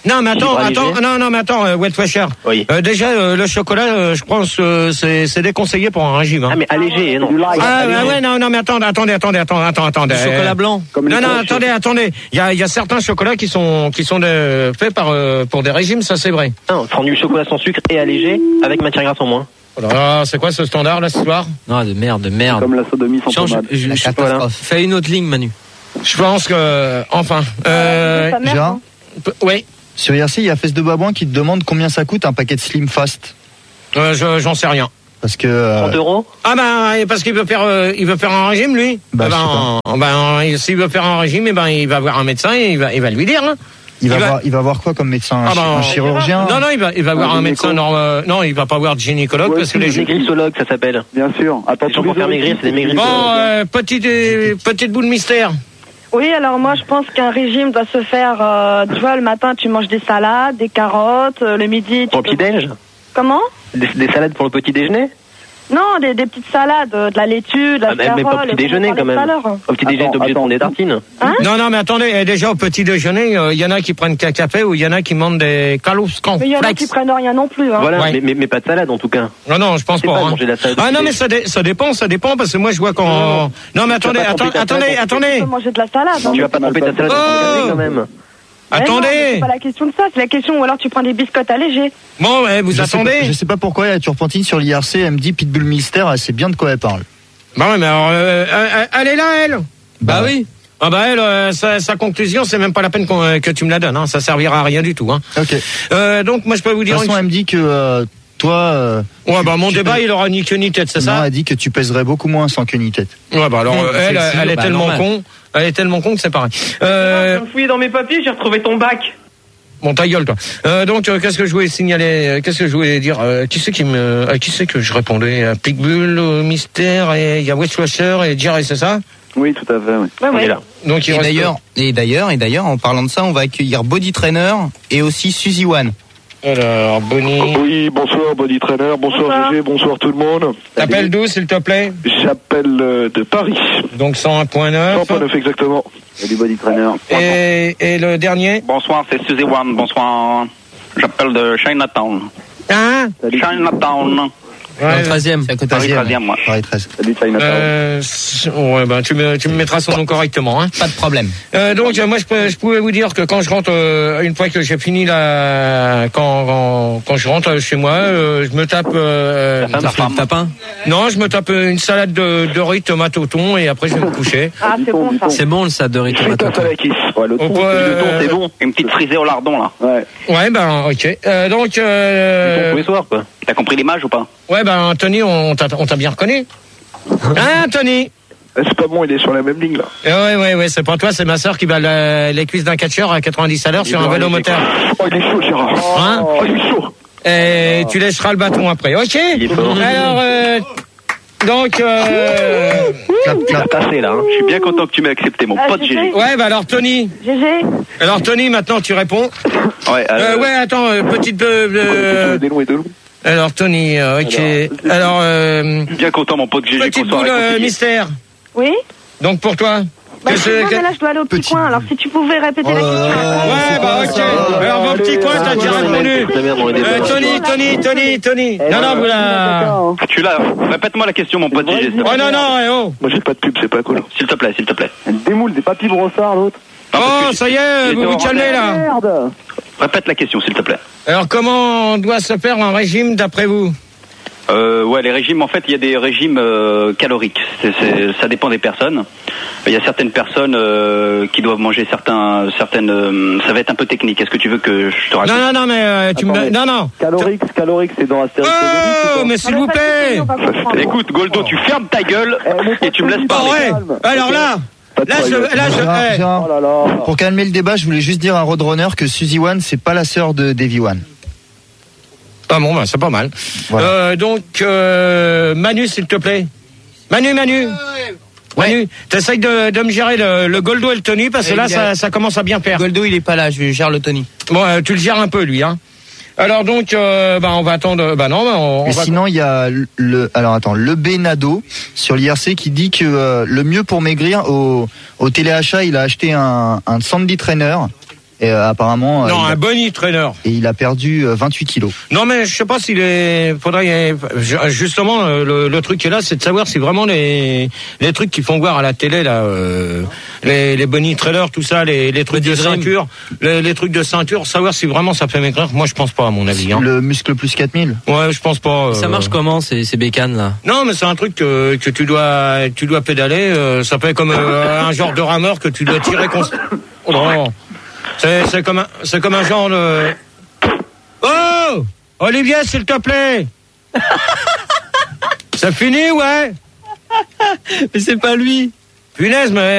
Non, mais attends, attends, non, non, mais attends, euh, Wet Washer. Oui. Euh, déjà, euh, le chocolat, euh, je pense, euh, c'est, c'est déconseillé pour un régime. Hein. Ah, mais allégé, non. Ah, allégé. ouais, ouais, non, non, mais attendez, attendez, attendez, attendez, attendez, attendez. Du chocolat blanc. Comme Non, les non, cochons. attendez, attendez. Il y a, il y a certains chocolats qui sont, qui sont de, faits par, euh, pour des régimes, ça c'est vrai. Non, prendre du chocolat sans sucre et allégé avec matière grasse en moins. Oh là là, c'est quoi ce standard là ce soir? Non, de merde, de merde. Comme la sodomie sans Change, pommade. je, La je, catastrophe. voilà. Fais une autre ligne, Manu. Je pense que, enfin, euh, Ta mère, Gérard, hein. p- oui, sur I R C, il y a Fesse de Babouin qui te demande combien ça coûte un paquet de Slim Fast. euh, je, j'en sais rien. Parce que. euh, trente euros Ah ben, parce qu'il veut faire, euh, il veut faire un régime lui. Bah, Eh ben, ben, s'il veut faire un régime, eh ben, il va voir un médecin et il va, il va lui dire. Hein. il, va il va- voir, il va voir quoi comme médecin? Un, Ah chi- ben, un chirurgien? Non, non, il va, il va Un voir un gynéco. médecin. Non, euh, non, il va pas voir de gynécologue Ouais, parce que si, les j'ai gynécologues. Maigrisologue, ça s'appelle. Bien sûr. Attends, Les gens tous pour faire les maigrir, c'est des origines. maigrisologues. Bon, euh, petite, euh, petite boule mystère. Oui, alors moi je pense qu'un régime doit se faire, euh, tu vois, le matin tu manges des salades, des carottes, euh, le midi tu Pour le peux- petit-déj Comment? des, des salades pour le petit-déjeuner Non, des, des petites salades, euh, de la laitue, de la Ah, mais, mais pas au scarole, petit-déjeuner on en quand parlait même. tout à l'heure. Au petit-déjeuner, t'es obligé de prendre des tartines. Hein? Non, non, mais attendez, eh, déjà au petit déjeuner, il y en a qui prennent qu'un café ou il y en a qui mangent des calous Mais il y en a qui prennent rien non plus. Hein. Voilà, Ouais. mais, mais, mais pas de salade en tout cas. Non, non, je pense C'est pas. pas hein. manger de la salade au Ah non, petit-déj. mais ça, dé- ça dépend, ça dépend parce que moi je vois quand. Non, mais attendez, pas attends- tromper ta attendez, salade. Tu attendez, peux manger de la salade. Hein. Tu vas pas tromper ta salade Oh dans ton café quand même. Mais non, mais attendez. c'est pas la question de ça, c'est la question ou alors tu prends des biscottes allégées. Bon, eh, vous je sais, attendez. pas, je sais pas pourquoi la turpentine sur l'I R C, elle me dit Pitbull Mystère, elle sait bien de quoi elle parle. Bah ouais, mais alors, euh, euh, elle est là, elle. Bah oui. Ah bah elle, euh, sa, sa conclusion, c'est même pas la peine qu'on, euh, que tu me la donnes. Hein. Ça servira à rien du tout. Hein. Ok. Euh, donc moi je peux vous De dire. toute façon, une- elle me dit que euh, toi. euh, Ouais, bah mon tu débat, pèses- il aura ni queue ni tête, c'est non, ça? elle dit que tu pèserais beaucoup moins sans queue ni tête. Ouais, bah alors Mmh, euh, elle, c'est elle, sûr, est bah, tellement normal. con, elle est tellement con que c'est pareil. Je Euh, me fouillais dans mes papiers, j'ai retrouvé ton bac. bon, ta gueule, toi. Euh, donc, euh, qu'est-ce que je voulais signaler euh, Qu'est-ce que je voulais dire euh, Qui c'est qui me, à qui c'est que je répondais à Pitbull, euh, Mystère, et il y a Westwasher et Jerry, c'est ça? Oui, tout à fait, oui. Ouais, On ouais. est là. Donc il Et reste- d'ailleurs, et d'ailleurs, et d'ailleurs, en parlant de ça, on va accueillir Body Trainer et aussi Suzy One. Alors, Bonnie. Oui, bonsoir Body Trainer, bonsoir, Bonsoir. G G, bonsoir tout le monde. T'appelles d'où, s'il te plaît? J'appelle euh, de Paris. Donc cent un point neuf. cent neuf exactement. Salut Body Trainer. Et, et le dernier? Bonsoir, c'est Suzy One, bonsoir. J'appelle de Chinatown. Hein? Chinatown. Dans le treizième. C'est à côté Paris de treizième, moi. Paris treize. Salut Chinatown. Euh, c- ouais, ben, tu me, tu me mettras son nom correctement, hein. Pas de problème. Euh, donc euh, moi je, peux- je pouvais vous dire que quand je rentre euh, une fois que j'ai fini la quand quand, quand je rentre chez moi euh, je me tape euh, Ta femme, Le tapin. non je me tape une salade de, de riz tomate au thon et après je vais me coucher. Ah, c'est bon ça. C'est bon le salade de riz tomate. Frites à la kiss. Ouais, le Au thon, point, c'est- Le thon, euh, c'est bon. Une petite frisée au lardon, là. Ouais. ouais ben ok euh, donc Tous euh, les soirs, quoi. T'as compris l'image ou pas? ouais ben Tony on t'a on t'a bien reconnu hein Tony. Eh, C'est pas bon, il est sur la même ligne là. Eh ouais ouais ouais c'est pas toi c'est ma sœur qui bat le- les cuisses d'un catcheur à quatre-vingt-dix à l'heure sur un vélo moteur Oh, il est chaud, Gérard. hein Oh, il est chaud. et tu laisseras le bâton après ok Il est fort. alors euh, donc euh, Clap, clap. T'as passé, là. Hein. Je suis bien content que tu m'aies accepté, mon Ah, pote G G G. G. ouais bah alors Tony G G. alors Tony maintenant tu réponds Ouais, euh, alors, ouais attends euh, petite euh, euh, Des longs et de longs. alors Tony euh, ok alors euh, bien content, mon pote G G, qu'on petite soit boule euh, réconciliés. mystère Oui. donc pour toi Bah, qu'est-ce excuse-moi, que- mais là je dois aller au petit, coin. Alors si tu pouvais répéter la question. ouais bah ok alors mon petit coin t'as déjà répondu La merde dans les débats. euh, Tony Tony Tony Tony non non vous la Ah, tu l'as. Répète-moi la question, mon pote G G. s'il te plaît. oh non non eh, oh Moi j'ai pas de pub, c'est pas cool. S'il te plaît, s'il te plaît. Des moules, des papilles brossards, l'autre. oh ça y est il vous était vous en calmez là Merde. Répète la question, s'il te plaît. alors comment doit se faire un régime d'après vous Euh, ouais, les régimes, en fait, il y a des régimes euh, caloriques. C'est, c'est, ça dépend des personnes. Il y a certaines personnes euh, qui doivent manger certains, certaines. euh, ça va être un peu technique. Est-ce que tu veux que je te raconte? non non non mais euh, tu me Attends, mais- non non Calorix, Calorix, c'est dans Astérix. oh mais s'il vous plaît Écoute, Goldo, tu fermes ta gueule et tu me laisses oh parler. ouais alors là là je là je Gérard, eh. Gérard, Oh là là. pour calmer le débat, je voulais juste dire à Roadrunner que Suzy One, c'est pas la sœur de Davy One. Ah bon, bah, c'est pas mal. Voilà. Euh, donc, euh, Manu, s'il te plaît. Manu, Manu. Manu, t'essayes de, de me gérer le, le Goldo et le Tony, parce que Et là, il y a- ça, ça commence à bien faire. Goldo, il est pas là, je gère le Tony. Bon, euh, tu le gères un peu, lui, hein. Alors donc, euh, bah, on va attendre. Bah non, bah, on, on Et va. sinon, il y a le, alors attends, le Benado sur l'I R C qui dit que euh, le mieux pour maigrir au, au téléachat, il a acheté un, un Sandy Trainer Et euh, apparemment. Non, euh, un a... body trainer. Et il a perdu euh, vingt-huit kilos. Non, mais je sais pas s'il est. Faudrait justement le, le truc qui est là, c'est de savoir si vraiment les les trucs qui font voir à la télé là, euh, les les body trailers, tout ça, les les trucs de ceinture, les, les trucs de ceinture, savoir si vraiment ça fait maigrir. Moi, je pense pas à mon avis. Hein. Le muscle plus quatre mille. Ouais, je pense pas. Euh... Ça marche comment ces ces bécanes là? Non, mais c'est un truc que que tu dois tu dois pédaler. Euh, ça fait comme euh, un genre de rameur que tu dois tirer constamment. Oh non. C'est, c'est comme un, c'est comme un genre de... Oh! Olivier, s'il te plaît! Ça finit, ouais? Mais c'est pas lui. Punaise, mais...